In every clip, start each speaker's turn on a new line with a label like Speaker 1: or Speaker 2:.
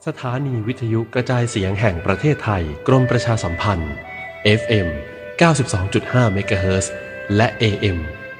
Speaker 1: สถานีวิทยุกระจายเสียงแห่งประเทศไทยกรมประชาสัมพันธ์ FM 92.5 เมกะเฮิรตซ์และ AM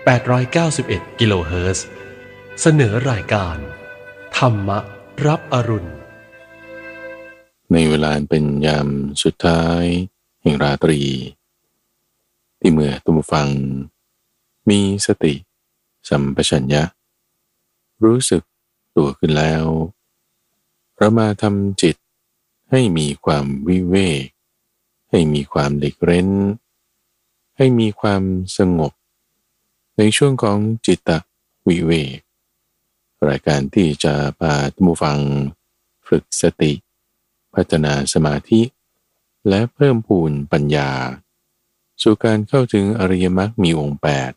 Speaker 1: 891 กิโลเฮิรตซ์เสนอรายการธรรมรับอรุณ
Speaker 2: ในเวลาเป็นยามสุดท้ายแห่งราตรีที่เมื่อท่านผู้ฟังมีสติสัมปชัญญะรู้สึกตัวขึ้นแล้วเรามาทำจิตให้มีความวิเวกให้มีความหลีกเร้นให้มีความสงบในช่วงของจิตตวิเวกรายการที่จะพาท่านผู้ฟังฝึกสติพัฒนาสมาธิและเพิ่มพูนปัญญาสู่การเข้าถึงอริยมรรคมีองค์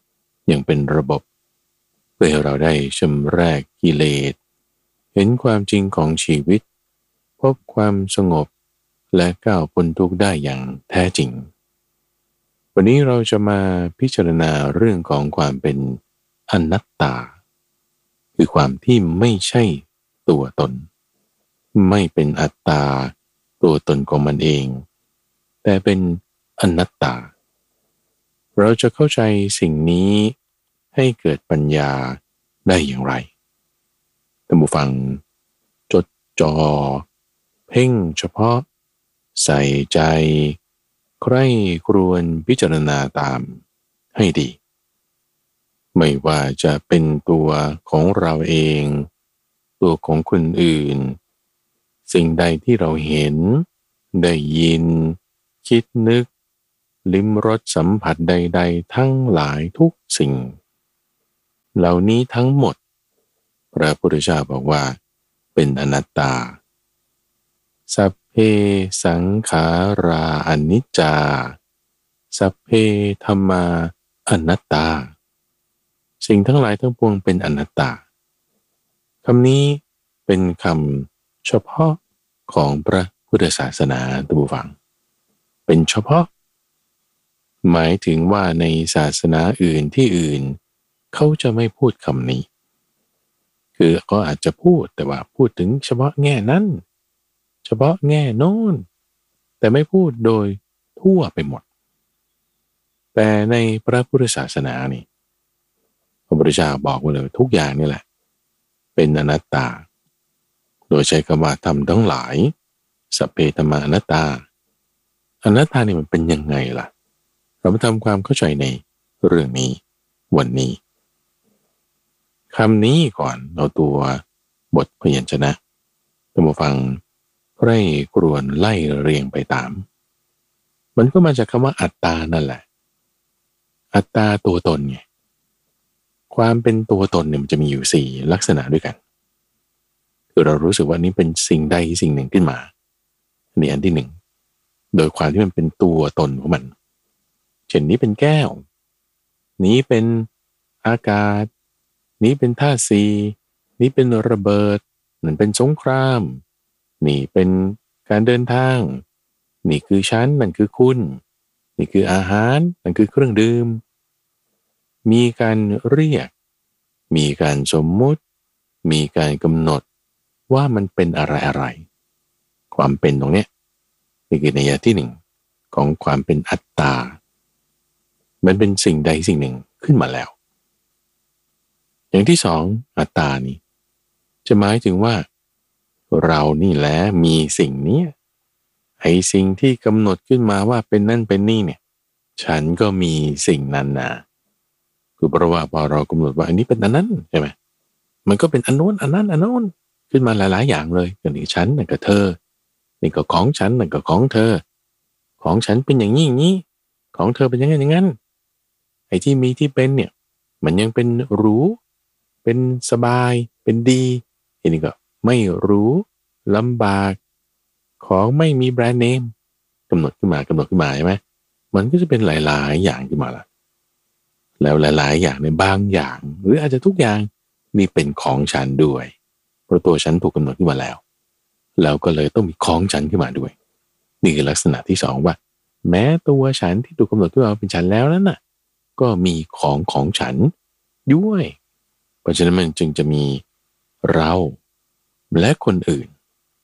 Speaker 2: 8อย่างเป็นระบบเพื่อให้เราได้ชำระกิเลสเห็นความจริงของชีวิตพบความสงบและก้าวพ้นทุกข์ได้อย่างแท้จริงวันนี้เราจะมาพิจารณาเรื่องของความเป็นอนัตตาคือความที่ไม่ใช่ตัวตนไม่เป็นอัตตาตัวตนของมันเองแต่เป็นอนัตตาเราจะเข้าใจสิ่งนี้ให้เกิดปัญญาได้อย่างไรท่านผู้ฟังจดจ่อเพ่งเฉพาะใส่ใจใคร่ครวญพิจารณาตามให้ดีไม่ว่าจะเป็นตัวของเราเองตัวของคนอื่นสิ่งใดที่เราเห็นได้ยินคิดนึกลิ้มรสสัมผัสใดๆทั้งหลายทุกสิ่งเหล่านี้ทั้งหมดพระพุทธเจ้าบอกว่าเป็นอนัตตาสัพเพสังขาราอนิจจาสัพเพธัมมาอนัตตาสิ่งทั้งหลายทั้งปวงเป็นอนัตตาคำนี้เป็นคำเฉพาะของพระพุทธศาสนาท่านผู้ฟังเป็นเฉพาะหมายถึงว่าในศาสนาอื่นที่อื่นเขาจะไม่พูดคำนี้คือก็อาจจะพูดแต่ว่าพูดถึงเฉพาะแง่นั้นเฉพาะแง่โน้นแต่ไม่พูดโดยทั่วไปหมดแต่ในพระพุทธศาสนานี่พระพุทธเจ้าบอกไว้เลยทุกอย่างนี่แหละเป็นอนัตตาโดยใช้คำว่าธรรมทั้งหลายสัพเพธัมมาอนัตตาอนัตตานี่มันเป็นยังไงล่ะเรามาทำความเข้าใจในเรื่องนี้วันนี้คำนี้ก่อนเอาตัวบทพยัญชนะท่านผู้ฟังใคร่ครวญไล่เรียงไปตามมันก็มาจากคำว่าอัตตานั่นแหละอัตตาตัวตนไงความเป็นตัวตนเนี่ยมันจะมีอยู่4ลักษณะด้วยกันคือเรารู้สึกว่านี้เป็นสิ่งใดสิ่งหนึ่งขึ้นมานี่อันที่1โดยความที่มันเป็นตัวตนของมันเช่นนี้เป็นแก้วนี้เป็นอากาศนี้เป็นธาตุสี่นี้เป็นระเบิดนั่นเป็นสงครามนี่เป็นการเดินทางนี่คือฉันนั่นคือคุณนี่คืออาหารนั่นคือเครื่องดื่มมีการเรียกมีการสมมุติมีการกำหนดว่ามันเป็นอะไรความเป็นตรงเนี้ยนี่คือนัยยะที่1ของความเป็นอัตตามันเป็นสิ่งใดสิ่งหนึ่งขึ้นมาแล้วอย่างที่2อัตตานี่จะหมายถึงว่าเรานี่แหละมีสิ่งนี้ไอ้สิ่งที่กำหนดขึ้นมาว่าเป็นนั่นเป็นนี่เนี่ยฉันก็มีสิ่งนั้นนะคือเพราะว่าพอเรากำหนดว่าอันนี้เป็นอันนั้นใช่ไหมมันก็เป็นอันโน้นอันนั้นอันโน้นขึ้นมาหลายๆอย่างเลยอย่างนี้ฉันนั่นก็เธอนี่ก็ของฉันนั่นก็ของเธอของฉันเป็นอย่างนี้อย่างนี้ของเธอเป็นอย่างนั้นอย่างนั้นไอ้ที่มีที่เป็นเนี่ยมันยังเป็นหรูเป็นสบายเป็นดีอันนี้ก็ไม่รู้ลำบากของไม่มีแบรนด์เนมกำหนดขึ้นมาใช่ไหมมันก็จะเป็นหลายๆอย่างขึ้นมาละแล้วหลายๆอย่างในบางอย่างหรืออาจจะทุกอย่างนี่เป็นของฉันด้วยเพราะตัวฉันถูกกำหนดขึ้นมาแล้วก็เลยต้องมีของฉันขึ้นมาด้วยนี่คือลักษณะที่2ว่าแม้ตัวฉันที่ถูกกำหนดขึ้นมาเป็นฉันแล้วนั่นน่ะก็มีของฉันด้วยเพราะฉะนั้นมันจึงจะมีเราและคนอื่น แ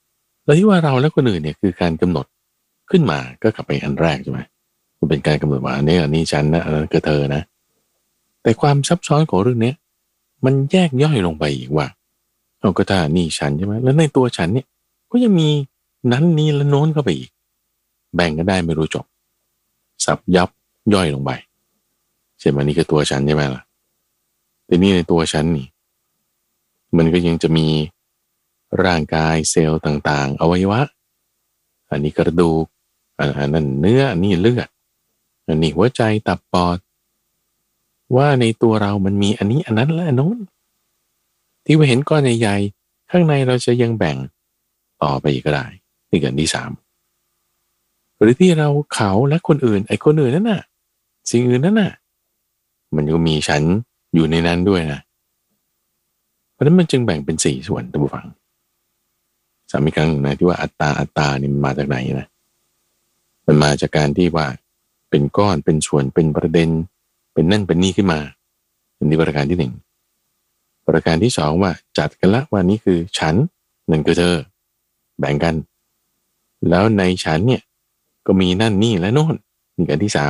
Speaker 2: แล้วที่ว่าเราและคนอื่นเนี่ยคือการกำหนดขึ้นมาก็กลับไปอันแรกใช่ไหมมันเป็นการกำหนดว่าอันนี้ฉันนะอันนั้นคือเธอนะแต่ความซับซ้อนของเรื่องนี้มันแยกย่อยลงไปอีกว่าเอาก็ถ้านี่ฉันใช่ไหมแล้วในตัวฉันเนี่ยก็ยังมีนั้นนี้และโน้นเข้าไปอีกแบ่งกันได้ไม่รู้จบสับยับย่อยลงไปใช่ไหมนี่คือตัวฉันใช่ไหมล่ะแต่นี่ในตัวฉันนี่มันก็ยังจะมีร่างกายเซลล์ต่างๆอวัยวะอันนี้กระดูกอันนั้นเนื้ออันนี้เลือดอันนี้หัวใจตับปอดว่าในตัวเรามันมีอันนี้อันนั้นและอันโน้นที่เราเห็นก้อนใหญ่ๆข้างในเราจะยังแบ่งต่อไปอีกก็ได้นี่กันที่3หรือที่เราเขาและคนอื่นไอ้คนอื่นนั่นน่ะสิ่งอื่นนั่นน่ะมันก็มีฉันอยู่ในนั้นด้วยนะเพราะนั้นมันจึงแบ่งเป็น4ส่วนท่านผู้ฟังสามอีกครั้งนะที่ว่าอัตตานี่มันมาจากไหนนะมันมาจากการที่ว่าเป็นก้อนเป็นส่วนเป็นประเด็นเป็นนั่นเป็นนี่ขึ้นมาอันนี้ประการที่1ประการที่2ว่าจัดกันละว่านี้คือฉันนั่นคือเธอแบ่งกันแล้วในฉันเนี่ยก็มีนั่นนี่และโน่นนี่กันที่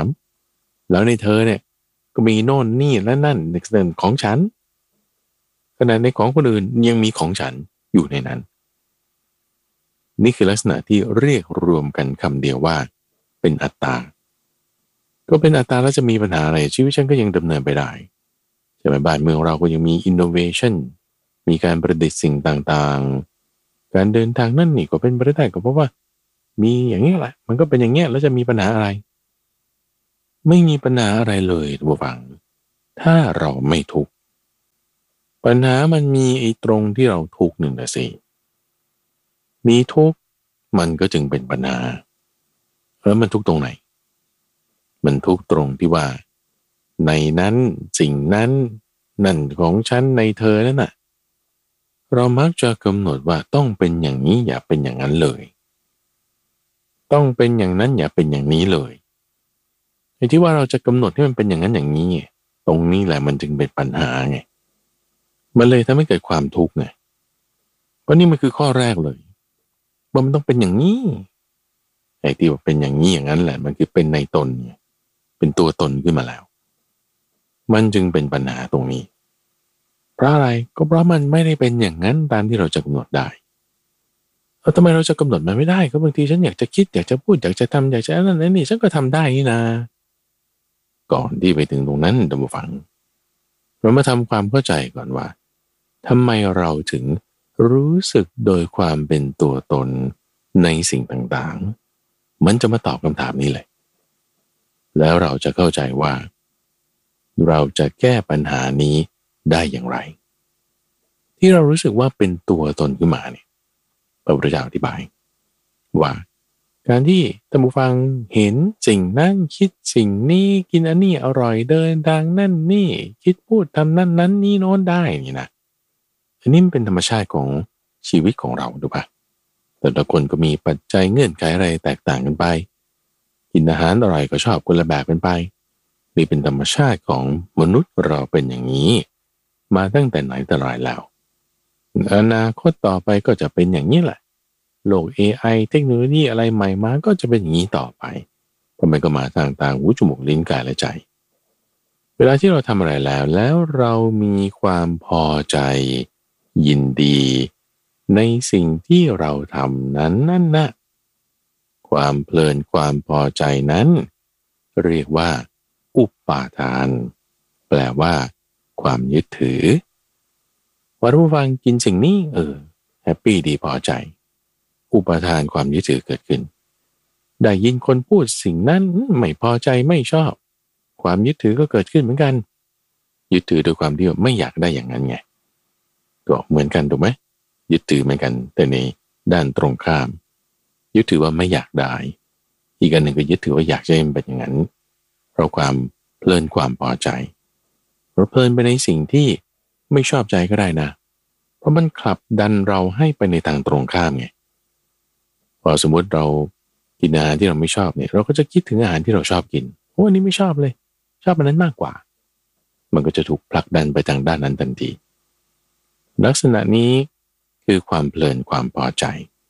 Speaker 2: 3แล้วในเธอเนี่ยก็มีโน่นนี่และนั่นในส่วนของฉันขณะในของคนอื่นยังมีของฉันอยู่ในนั้นนี่คือลักษณะที่เรียกรวมกันคำเดียวว่าเป็นอัตตาก็เป็นอัตตาแล้วจะมีปัญหาอะไรชีวิตฉันก็ยังดำเนินไปได้ใช่ไหมบ้านเมืองเราก็ยังมีอินโนเวชันมีการประดิษฐ์สิ่งต่างๆการเดินทางนั่นนี่ก็เป็นไปได้ก็เพราะว่ามีอย่างนี้แหละมันก็เป็นอย่างเงี้ยแล้วจะมีปัญหาอะไรไม่มีปัญหาอะไรเลยทุกฝั่งถ้าเราไม่ทุกข์ปัญหามันมีไอ้ตรงที่เราทุกข์หนึ่งนะสิมีทุกข์มันก็จึงเป็นปัญหาแล้วมันทุกข์ตรงไหนมันทุกข์ตรงที่ว่าในนั้นสิ่งนั้นนั่นของฉันในเธอนั่นน่ะเรามักจะกำหนดว่าต้องเป็นอย่างนี้อย่าเป็นอย่างนั้นเลยต้องเป็นอย่างนั้นอย่าเป็นอย่างนี้เลยไอ้ที่ว่าเราจะกำหนดให้มันเป็นอย่างนั้นอย่างนี้ตรงนี้แหละมันจึงเป็นปัญหาไงมันเลยทำให้เกิดความทุกข์ไงเพราะนี่มันคือข้อแรกเลยว่ามันต้องเป็นอย่างนี้ไอ้ที่ว่าเป็นอย่างนี้อย่างนั้นแหละมันคือเป็นในตนเป็นตัวตนขึ้นมาแล้วมันจึงเป็นปัญหาตรงนี้เพราะอะไรก็เพราะมันไม่ได้เป็นอย่างนั้นตามที่เราจะกำหนดได้ทำไมเราจะกำหนดมันไม่ได้ก็บางทีฉันอยากจะคิดอยากจะพูดอยากจะทำอยากจะนั่นนี่ฉันก็ทำได้นี่นะก่อนที่ไปถึงตรงนั้นท่านผู้ฟังเรามาทำความเข้าใจก่อนว่าทำไมเราถึงรู้สึกโดยความเป็นตัวตนในสิ่งต่างๆมันจะมาตอบคำถามนี้เลยแล้วเราจะเข้าใจว่าเราจะแก้ปัญหานี้ได้อย่างไรที่เรารู้สึกว่าเป็นตัวตนขึ้นมาเนี่ยพระพุทธเจ้าอธิบายว่าการที่ท่านผู้ฟังเห็นสิ่งนั้นคิดสิ่งนี้กินอันนี้อร่อยเดินทางนั่นนี่คิดพูดทำนั่นนั้นนี่โน้นได้นี่นะอันนี้มันเป็นธรรมชาติของชีวิตของเราดูป่ะแต่ละคนก็มีปัจจัยเงื่อนไขอะไรแตกต่างกันไปกินอาหารอร่อยก็ชอบคนละแบบกันไปนี่เป็นธรรมชาติของมนุษย์เราเป็นอย่างนี้มาตั้งแต่ไหนแต่ไรแล้วอนาคตต่อไปก็จะเป็นอย่างนี้แหละโลก AI เทคโนโลยีอะไรใหม่มาก็จะเป็นอย่างนี้ต่อไปเพราะมันก็มาต่างๆหูจมูกลิ้นกายและใจเวลาที่เราทำอะไรแล้วเรามีความพอใจยินดีในสิ่งที่เราทำนั้นนั่นนะความเพลินความพอใจนั้นเรียกว่าอุปาทานแปลว่าความยึดถือว่าผู้ฟังกินสิ่งนี้แฮปปี้ดีพอใจอุปาทานความยึดถือเกิดขึ้นได้ยินคนพูดสิ่งนั้นไม่พอใจไม่ชอบความยึดถือก็เกิดขึ้นเหมือนกันยึดถือด้วยความที่ไม่อยากได้อย่างนั้นไงก็เหมือนกันถูกไหมยึดถือเหมือนกันแต่ในด้านตรงข้ามยึดถือว่าไม่อยากได้อีกอันหนึ่งก็ยึดถือว่าอยากจะให้มันเป็นอย่างนั้นเพราะความเพลินความพอใจเราเพลินไปในสิ่งที่ไม่ชอบใจก็ได้นะเพราะมันขับดันเราให้ไปในทางตรงข้ามไงพอสมมติเรากินอาหารที่เราไม่ชอบเนี่ยเราก็จะคิดถึงอาหารที่เราชอบกินโอ้อันนี้ไม่ชอบเลยชอบอันนั้นมากกว่ามันก็จะถูกผลักดันไปทางด้านนั้นทันทีลักษณะนี้คือความเพลินความพอใจ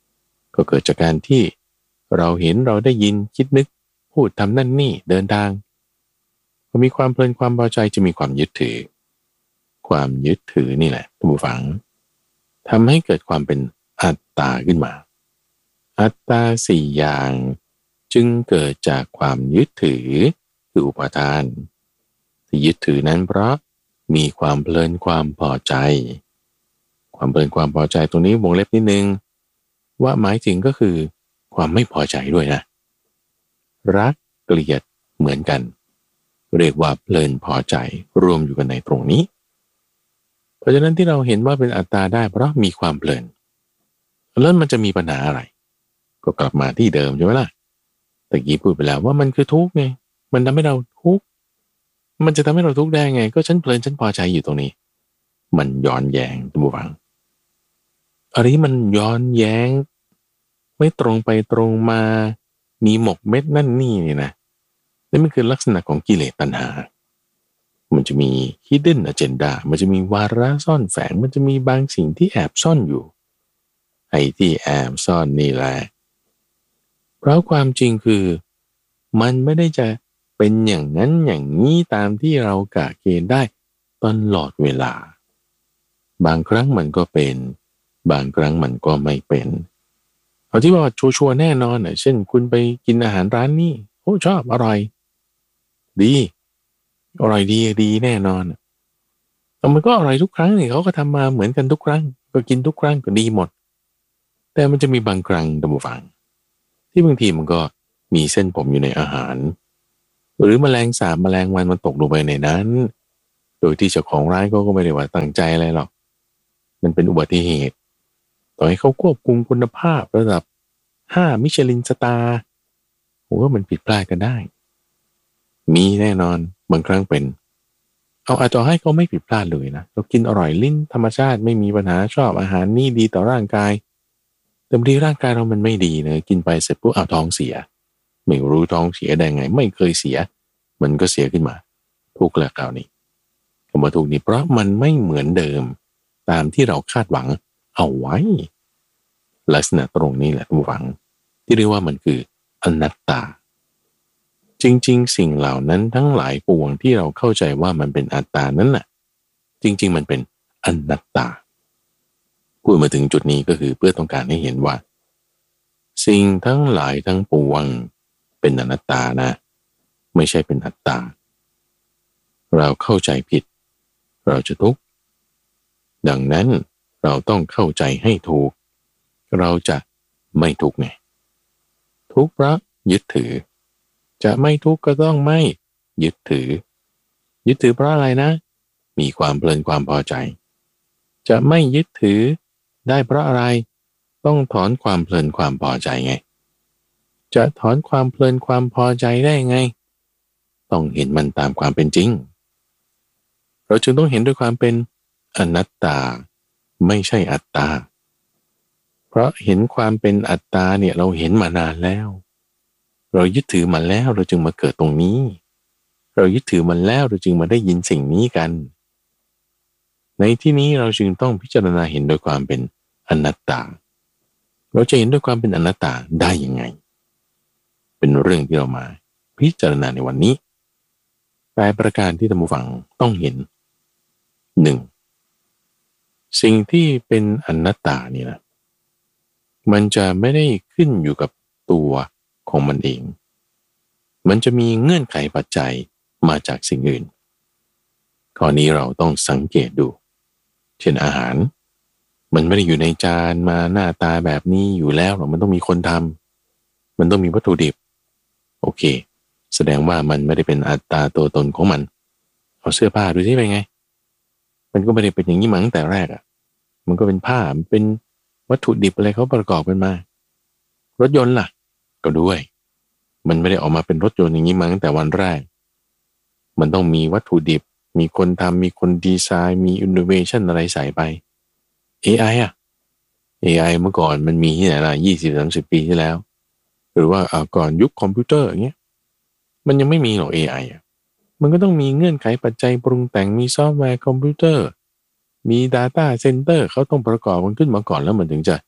Speaker 2: ก็เกิดจากการที่เราเห็นเราได้ยินคิดนึกพูดทำนั่นนี่เดินทางพอมีความเพลินความพอใจจะมีความยึดถือความยึดถือนี่แหละท่านผู้ฟังทำให้เกิดความเป็นอัตตาขึ้นมาอัตตาสี่อย่างจึงเกิดจากความยึดถือคืออุปาทานที่ยึดถือนั้นเพราะมีความเพลินความพอใจความเพลินความพอใจตรงนี้วงเล็บนิดนึงว่าหมายถึงก็คือความไม่พอใจด้วยนะรักเกลียดเหมือนกันเรียกว่าเพลินพอใจรวมอยู่กันในตรงนี้เพราะฉะนั้นที่เราเห็นว่าเป็นอัตตาได้เพราะมีความเพลินแล้วมันจะมีปัญหาอะไรก็กลับมาที่เดิมใช่ไหมล่ะตะกี้พูดไปแล้วว่ามันคือทุกข์ไงมันทำให้เราทุกข์มันจะทำให้เราทุกข์ได้ไงก็ฉันเพลินฉันพอใจอยู่ตรงนี้มันย้อนแย้งท่านผู้ฟังอะไรที่มันย้อนแย้งไม่ตรงไปตรงมามีหมกเม็ดนั่นนี่เนี่ยนะนี่มันคือลักษณะของกิเลสตัณหามันจะมี hidden agenda มันจะมีวาระซ่อนแฝงมันจะมีบางสิ่งที่แอบซ่อนอยู่ไอ้ที่แอบซ่อนนี่แหละเพราะความจริงคือมันไม่ได้จะเป็นอย่างนั้นอย่างนี้ตามที่เรากะเกณฑ์ได้ตลอดเวลาบางครั้งมันก็เป็นบางครั้งมันก็ไม่เป็นเอาที่ว่าชัวร์ๆแน่นอนน่ะเช่นคุณไปกินอาหารร้านนี้โอ้ชอบอร่อยดีอร่อยดีดีแน่นอนแต่มันก็อร่อยทุกครั้งนี่เขาก็ทำมาเหมือนกันทุกครั้งก็กินทุกครั้งก็ดีหมดแต่มันจะมีบางครั้งท่านผู้ฟังที่บางทีมันก็มีเส้นผมอยู่ในอาหารหรือแมลงสาบแมลงวันมันตกลงไปในนั้นโดยที่เจ้าของร้านก็ไม่ได้ว่าตั้งใจอะไรหรอกมันเป็นอุบัติเหตุต่อให้เขาควบคุมคุณภาพระดับ5มิชลินสตาร์ผมว่ามันผิดพลาดกันได้มีแน่นอนบางครั้งเป็นเอาอาจจะให้เขาไม่ผิดพลาดเลยนะเรากินอร่อยลิ้นธรรมชาติไม่มีปัญหาชอบอาหารนี่ดีต่อร่างกายแต่บางทีร่างกายเรามันไม่ดีนะกินไปเสร็จปุ๊บเอาท้องเสียไม่รู้ท้องเสียได้ไงไม่เคยเสียมันก็เสียขึ้นมาทุกข์แล้วคราวนี้ผมว่าทุกข์นี้เพราะมันไม่เหมือนเดิมตามที่เราคาดหวังเอาไว้ลักษณะตรงนี้แหละผู้ฟังที่เรียกว่ามันคืออนัตตาจริงๆสิ่งเหล่านั้นทั้งหลายปวงที่เราเข้าใจว่ามันเป็นอัตตานั้นน่ะจริงๆมันเป็นอนัตตาพูดมาถึงจุดนี้ก็คือเพื่อต้องการให้เห็นว่าสิ่งทั้งหลายทั้งปวงเป็นอนัตตานะไม่ใช่เป็นอัตตาเราเข้าใจผิดเราจะทุกข์ดังนั้นเราต้องเข้าใจให้ถูกเราจะไม่ทุกข์ไงทุกข์เพราะยึดถือจะไม่ทุกข์ก็ต้องไม่ยึดถือยึดถือเพราะอะไรนะมีความเพลินความพอใจจะไม่ยึดถือได้เพราะอะไรต้องถอนความเพลินความพอใจไงจะถอนความเพลินความพอใจได้ไงต้องเห็นมันตามความเป็นจริงเราจึงต้องเห็นด้วยความเป็นอนัตตาไม่ใช่อัตตาเพราะเห็นความเป็นอัตตาเนี่ยเราเห็นมานานแล้วเรายึดถือมันแล้วเราจึงมาเกิดตรงนี้เรายึดถือมันแล้วเราจึงมาได้ยินสิ่งนี้กันในที่นี้เราจึงต้องพิจารณาเห็นโดยความเป็นอนัตตาเราจะเห็นด้วยความเป็นอนัตตาได้ยังไงเป็นเรื่องที่เรามาพิจารณาในวันนี้8ประการที่ท่านผู้ฟังต้องเห็น 1. สิ่งที่เป็นอนัตตานี่นะมันจะไม่ได้ขึ้นอยู่กับตัวของมันเองมันจะมีเงื่อนไขปัจจัยมาจากสิ่งอื่นข้อนี้เราต้องสังเกตดูเช่นอาหารมันไม่ได้อยู่ในจานมาหน้าตาแบบนี้อยู่แล้วหรอกมันต้องมีคนทำมันต้องมีวัตถุดิบโอเคแสดงว่ามันไม่ได้เป็นอัตตาตัวตนของมันเอาเสื้อผ้าดูสิเป็นไงมันก็ไม่ได้เป็นอย่างนี้มาตั้งแต่แรกอ่ะมันก็เป็นผ้าเป็นวัตถุดิบอะไรเขาประกอบกันมารถยนต์ล่ะก็ด้วยมันไม่ได้ออกมาเป็นรถยนต์อย่างนี้มาตั้งแต่วันแรกมันต้องมีวัตถุดิบมีคนทำมีคนดีไซน์มีอินโนเวชันอะไรใส่ไป AI อ่ะ AI เมื่อก่อนมันมีที่ไหนล่ะ20-30 ปีที่แล้วหรือว่าก่อนยุคคอมพิวเตอร์อย่างเงี้ยมันยังไม่มีหรอก AI อ่ะมันก็ต้องมีเงื่อนไขปัจจัยปรุงแต่งมีซอฟต์แวร์คอมพิวเตอร์มี Data Center เขาต้องประกอบมันขึ้นมาก่อนแล้วมันถึงจะ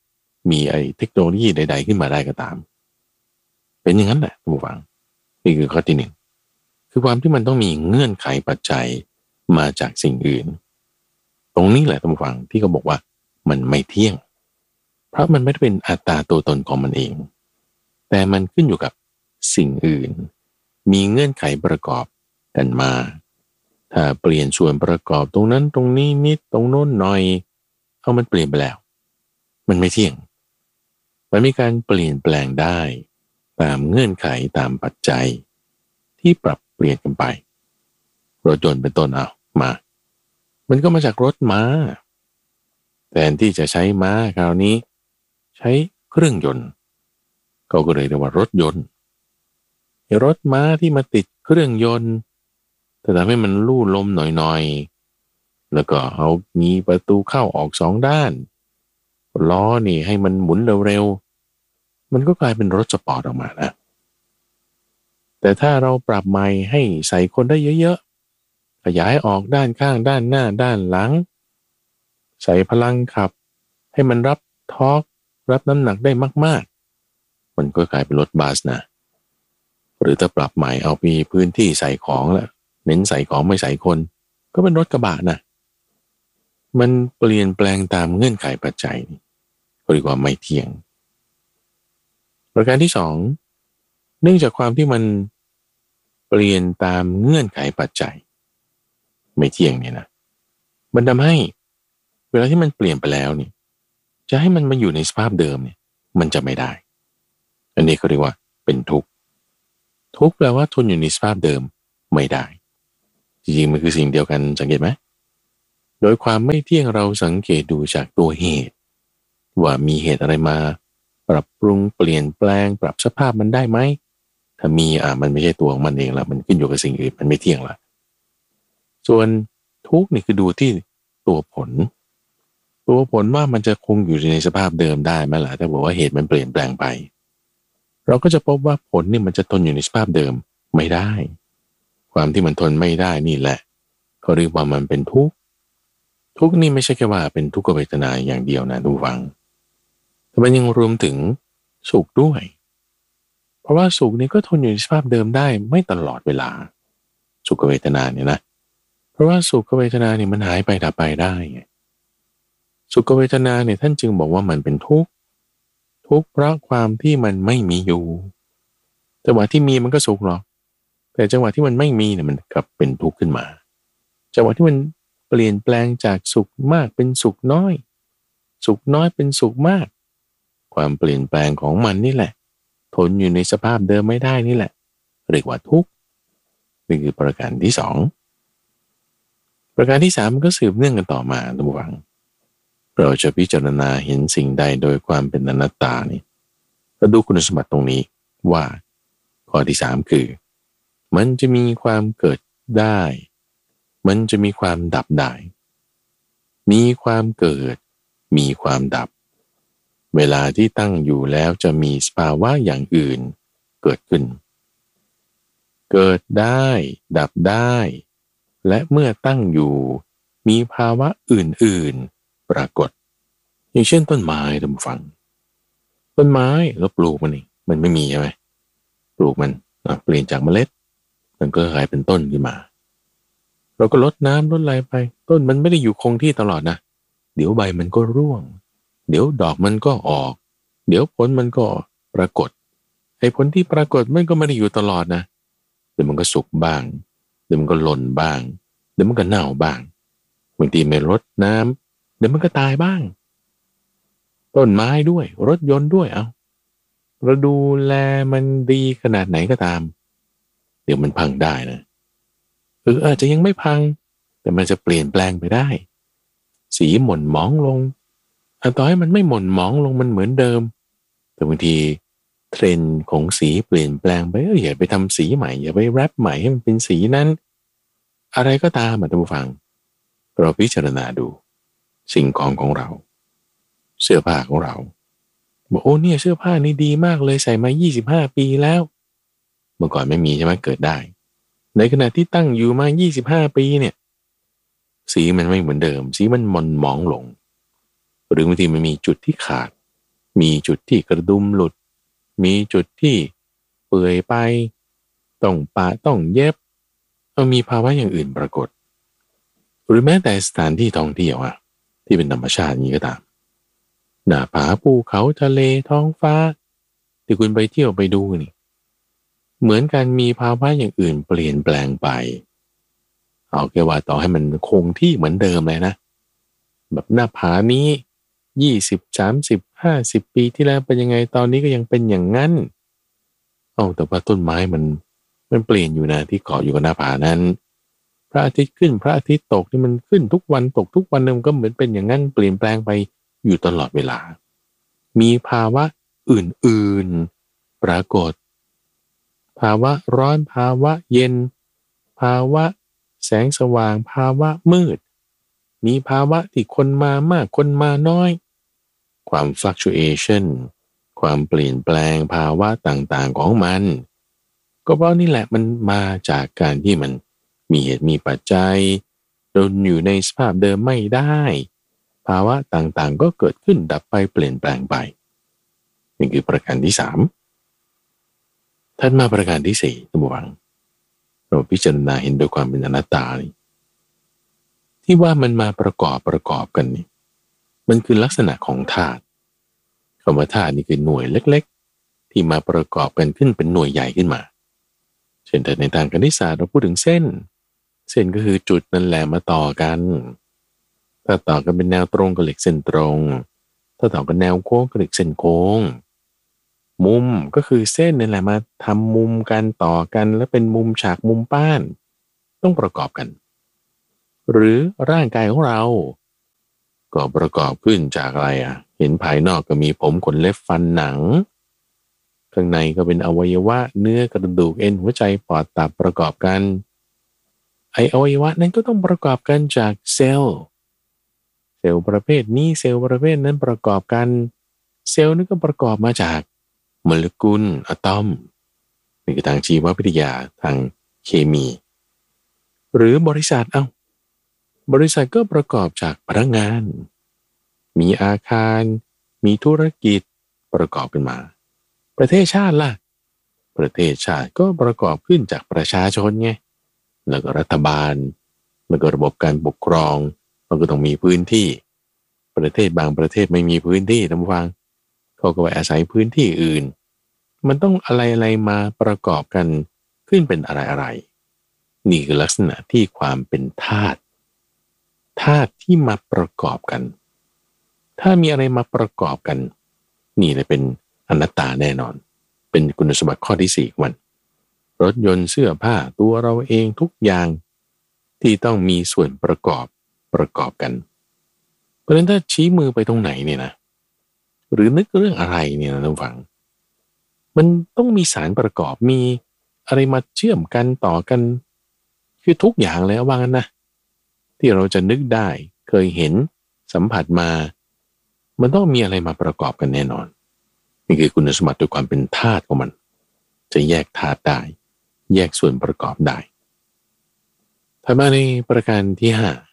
Speaker 2: มีเทคโนโลยีใดๆขึ้นมาได้ก็ตามเป็นอย่างนั้นแหละท่านผู้ฟังนี่คือข้อที่หนึ่งคือความที่มันต้องมีเงื่อนไขปัจจัยมาจากสิ่งอื่นตรงนี้แหละท่านผู้ฟังที่เขาบอกว่ามันไม่เที่ยงเพราะมันไม่ได้เป็นอัตตาตัวตนของมันเองแต่มันขึ้นอยู่กับสิ่งอื่นมีเงื่อนไขประกอบกันมาถ้าเปลี่ยนส่วนประกอบตรงนั้นตรงนี้นิดตรงโน้นหน่อยเอามันเปลี่ยนไปแล้วมันไม่เที่ยงมันมีการเปลี่ยนแปลงได้ตามเงื่อนไขตามปัจจัยที่ปรับเปลี่ยนกันไปรถยนต์เป็นต้นเอามามันก็มาจากรถม้าแทนที่จะใช้ม้าคราวนี้ใช้เครื่องยนต์ก็เลยเรียกว่ารถยนต์รถม้าที่มาติดเครื่องยนต์แต่ทำให้มันลู่ลมหน่อยๆแล้วก็เอามีประตูเข้าออกสองด้านล้อนี่ให้มันหมุนเร็วๆมันก็กลายเป็นรถสปอร์ตออกมานะแต่ถ้าเราปรับใหม่ให้ใส่คนได้เยอะๆขยายออกด้านข้างด้านหน้าด้านหลังใส่พลังขับให้มันรับทอร์กรับน้ำหนักได้มากๆมันก็กลายเป็นรถบัสนะหรือถ้าปรับใหม่เอามีพื้นที่ใส่ของแล้วเน้นใส่ของไม่ใส่คนก็เป็นรถกระบะนะมันเปลี่ยนแปลงตามเงื่อนไขปัจจัยก็เรียกว่าไม่เที่ยงประการที่สองเนื่องจากความที่มันเปลี่ยนตามเงื่อนไขปัจจัยไม่เที่ยงเนี่ยนะมันทำให้เวลาที่มันเปลี่ยนไปแล้วเนี่ยจะให้มันมาอยู่ในสภาพเดิมเนี่ยมันจะไม่ได้อันนี้เขาเรียกว่าเป็นทุกข์ทุกข์แปลว่าทนอยู่ในสภาพเดิมไม่ได้จริงๆมันคือสิ่งเดียวกันสังเกตไหมโดยความไม่เที่ยงเราสังเกตดูจากตัวเหตุว่ามีเหตุอะไรมาปรับปรุงเปลี่ยนแปลงปรับสภาพมันได้ไหมถ้ามีมันไม่ใช่ตัวของมันเองละมันขึ้นอยู่กับสิ่งอื่นมันไม่เที่ยงละส่วนทุกข์นี่คือดูที่ตัวผลว่ามันจะคงอยู่ในสภาพเดิมได้ไหมล่ะถ้าบอกว่าเหตุมันเปลี่ยนแปลงไปเราก็จะพบว่าผลนี่มันจะทนอยู่ในสภาพเดิมไม่ได้ความที่มันทนไม่ได้นี่แหละเขาเรียกว่ามันเป็นทุกข์นี่ไม่ใช่แค่ว่าเป็นทุกขเวทนาอย่างเดียวนะทุกฝังแต่มันยังรวมถึงสุขด้วยเพราะว่าสุขนี่ก็ทนอยู่ในสภาพเดิมได้ไม่ตลอดเวลาสุขเวทนาเนี่ยนะเพราะว่าสุขเวทนาเนี่ยมันหายไปดับไปได้ไงสุขเวทนาเนี่ยท่านจึงบอกว่ามันเป็นทุกข์เพราะความที่มันไม่มีอยู่จังหวะที่มีมันก็สุขหรอกแต่จังหวะที่มันไม่มีเนี่ยมันกลับเป็นทุกข์ขึ้นมาจังหวะที่มันเปลี่ยนแปลงจากสุขมากเป็นสุขน้อยเป็นสุขมากความเปลี่ยนแปลงของมันนี่แหละทนอยู่ในสภาพเดิมไม่ได้นี่แหละเรียกว่าทุกข์นี่คือประการที่สองประการที่สามก็สืบเนื่องกันต่อมาทุกฝังเราจะพิจารณาเห็นสิ่งใดโดยความเป็นอนัตตานี่เราดูคุณสมบัติตรงนี้ว่าข้อที่สามคือมันจะมีความเกิดได้มันจะมีความดับได้มีความเกิดมีความดับเวลาที่ตั้งอยู่แล้วจะมีสภาวะอย่างอื่นเกิดขึ้นเกิดได้ดับได้และเมื่อตั้งอยู่มีภาวะอื่นๆปรากฏอย่างเช่นต้นไม้ท่านผู้ฟังต้นไม้เราปลูกมันเองมันไม่มีใช่ไหมปลูกมันเปลี่ยนจากเมล็ดมันก็กลายเป็นต้นขึ้นมาเราก็ลดน้ำลดอะไรไปต้นมันไม่ได้อยู่คงที่ตลอดนะเดี๋ยวใบมันก็ร่วงเดี๋ยวดอกมันก็ออกเดี๋ยวผลมันก็ปรากฏไอ้ผลที่ปรากฏมันก็ไม่ได้อยู่ตลอดนะเดี๋ยวมันก็สุกบ้างเดี๋ยวมันก็หล่นบ้างเดี๋ยวมันก็เน่าบ้างบางทีไม่รดน้ำเดี๋ยวมันก็ตายบ้างต้นไม้ด้วยรถยนต์ด้วยเราดูแลมันดีขนาดไหนก็ตามเดี๋ยวมันพังได้นะอาจจะยังไม่พังแต่มันจะเปลี่ยนแปลงไปได้สีหม่นหมองลงต่อให้มันไม่หม่นหมองลงมันเหมือนเดิมแต่บางทีเทรนด์ของสีเปลี่ยนแปลงไปอย่าไปทำสีใหม่อย่าไปแรปใหม่ให้มันเป็นสีนั้นอะไรก็ตามท่านผู้ฟังเราพิจารณาดูสิ่งของเราเสื้อผ้าของเราบอกโอ้เนี่ยเสื้อผ้านี่ดีมากเลยใส่มา25 ปีแล้วเมื่อก่อนไม่มีใช่ไหมเกิดได้ในขณะที่ตั้งอยู่มา25 ปีเนี่ยสีมันไม่เหมือนเดิมสีมันหม่นหมองลงหรือบางทีมันมีจุดที่ขาดมีจุดที่กระดุมหลุดมีจุดที่เปื่อยไปต้องปะต้องเย็บมีภาวะอย่างอื่นปรากฏหรือแม้แต่สถานที่ท่องเที่ยวที่เป็นธรรมชาตินี้ก็ตามหน้าผาภูเขาทะเลท้องฟ้าที่คุณไปเที่ยวไปดูนี่เหมือนกันมีภาวะอย่างอื่นเปลี่ยนแปลงไปเอาแค่ว่าต่อให้มันคงที่เหมือนเดิมเลยนะแบบหน้าผานี้20 30 50 ปีที่แล้วเป็นยังไงตอนนี้ก็ยังเป็นอย่างนั้นแต่ว่าต้นไม้มันเปลี่ยนอยู่นะที่เกาะอยู่กับหน้าผานั้นพระอาทิตย์ขึ้นพระอาทิตย์ตกนี่มันขึ้นทุกวันตกทุกวันมันก็เหมือนเป็นอย่างนั้นเปลี่ยนแปลงไปอยู่ตลอดเวลามีภาวะอื่นๆปรากฏภาวะร้อนภาวะเย็นภาวะแสงสว่างภาวะมืดมีภาวะที่คนมามากคนมาน้อยความ fluctuation ความเปลี่ยนแปลงภาวะต่างๆของมันก็เพราะนี่แหละมันมาจากการที่มันมีเหตุมีปัจจัยจนอยู่ในสภาพเดิมไม่ได้ภาวะต่างๆก็เกิดขึ้นดับไปเปลี่ยนแปลงไปนี่คือประการที่3ท่านมาประการที่4ท่านผู้ฟังเราพิจารณาเห็นโดยความเป็นอนัตตาที่ว่ามันมาประกอบกันนี่มันคือลักษณะของธาตุคำว่าธาตุนี่คือหน่วยเล็กๆที่มาประกอบกันขึ้นเป็นหน่วยใหญ่ขึ้นมาเช่นแต่ในทางคณิตศาสตร์เราพูดถึงเส้นก็คือจุดนั่นแหละมาต่อกันถ้าต่อกันเป็นแนวตรงก็เรียกเส้นตรงถ้าต่อกันแนวโค้งก็เรียกเส้นโค้งมุมก็คือเส้นนั่นแหละมาทำมุมกันต่อกันแล้วเป็นมุมฉากมุมป้านต้องประกอบกันหรือร่างกายของเราก็ประกอบขึ้นจากอะไรเห็นภายนอกก็มีผมขนเล็บฟันหนังข้างในก็เป็นอวัยวะเนื้อกระดูกเอ็นหัวใจปอดตับประกอบกันอวัยวะนั้นก็ต้องประกอบกันจากเซลล์ประเภทนี้เซลล์ประเภทนั้นประกอบกันเซลล์นั้นก็ประกอบมาจากโมเลกุลอะตอมนี่คือทางชีววิทยาทางเคมีหรือบริษัทบริษัทก็ประกอบจากพนักงานมีอาคารมีธุรกิจประกอบกันมาประเทศชาติล่ะประเทศชาติก็ประกอบขึ้นจากประชาชนไงแล้วก็รัฐบาลแล้วก็ระบบการปกครองมันก็ต้องมีพื้นที่ประเทศบางประเทศไม่มีพื้นที่ท่านผู้ฟังเขาก็ไปอาศัยพื้นที่อื่นมันต้องอะไรมาประกอบกันขึ้นเป็นอะไรนี่คือลักษณะที่ความเป็นธาตุที่มาประกอบกันถ้ามีอะไรมาประกอบกันนี่เลยเป็นอนัตตาแน่นอนเป็นคุณสมบัติข้อที่4ของมันรถยนต์เสื้อผ้าตัวเราเองทุกอย่างที่ต้องมีส่วนประกอบกันเพราะฉะนั้นถ้าชี้มือไปตรงไหนเนี่ยนะหรือนึกเรื่องอะไรเนี่ยนะท่านฟังมันต้องมีสารประกอบมีอะไรมาเชื่อมกันต่อกันคือทุกอย่างเลยว่างั้นนะที่เราจะนึกได้เคยเห็นสัมผัสมามันต้องมีอะไรมาประกอบกันแน่นอนนี่คือคุณสมบัติด้วยความเป็นธาตุของมันจะแยกธาตุได้แยกส่วนประกอบได้ถัดมาในประการที่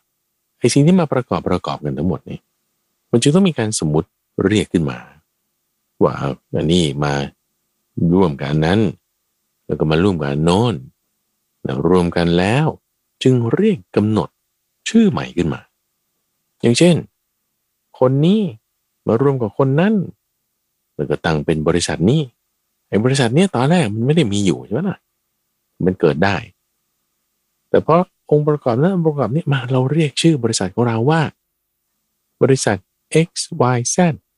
Speaker 2: 5ไอ้สิ่งที่มาประกอบกันทั้งหมดนี่มันจึงต้องมีการสมมุติเรียกขึ้นมาว่าอันนี้มาร่วมกันนั้นแล้วก็มาร่วมกันโน้นแล้วรวมกันแล้วจึงเรียกกำหนดชื่อใหม่ขึ้นมาอย่างเช่นคนนี้มารวมกับคนนั้นแล้วก็ตั้งเป็นบริษัทนี้ไอ้บริษัทเนี้ยตอนแรกมันไม่ได้มีอยู่ใช่ไหมล่ะมันเกิดได้แต่เพราะองค์ประกอบนั้นองค์ประกอบนี้มาเราเรียกชื่อบริษัทของเราว่าบริษัท XYZ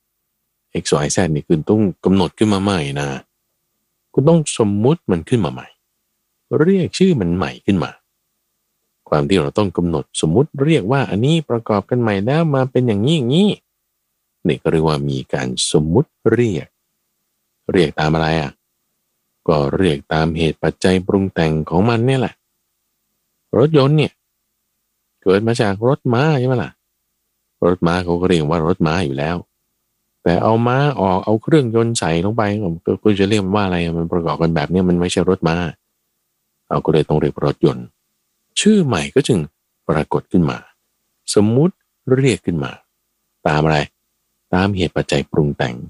Speaker 2: XYZ นี่คือต้องกำหนดขึ้นมาใหม่นะคุณต้องสมมุติมันขึ้นมาใหม่เรียกชื่อมันใหม่ขึ้นมาความที่เราต้องกำหนดสมมุติเรียกว่าอันนี้ประกอบกันใหม่แล้วมาเป็นอย่างนี้นี่ก็เรียกว่ามีการสมมุติเรียกตามอะไรก็เรียกตามเหตุปัจจัยปรุงแต่งของมันเนี่ยแหละรถยนต์เนี่ยเกิดมาจากรถม้าใช่ไหมล่ะรถม้าเขาก็เรียกว่ารถม้าอยู่แล้วแต่เอาม้าออกเอาเครื่องยนต์ใส่ลงไปก็จะเรียกว่าอะไรมันประกอบกันแบบนี้มันไม่ใช่รถม้าเอาก็เลยต้องเรียกรถยนต์ชื่อใหม่ก็จึงปรากฏขึ้นมาสมมุติเรียกขึ้นมาตามอะไรตามเหตุปัจจัยปรุงแต่ง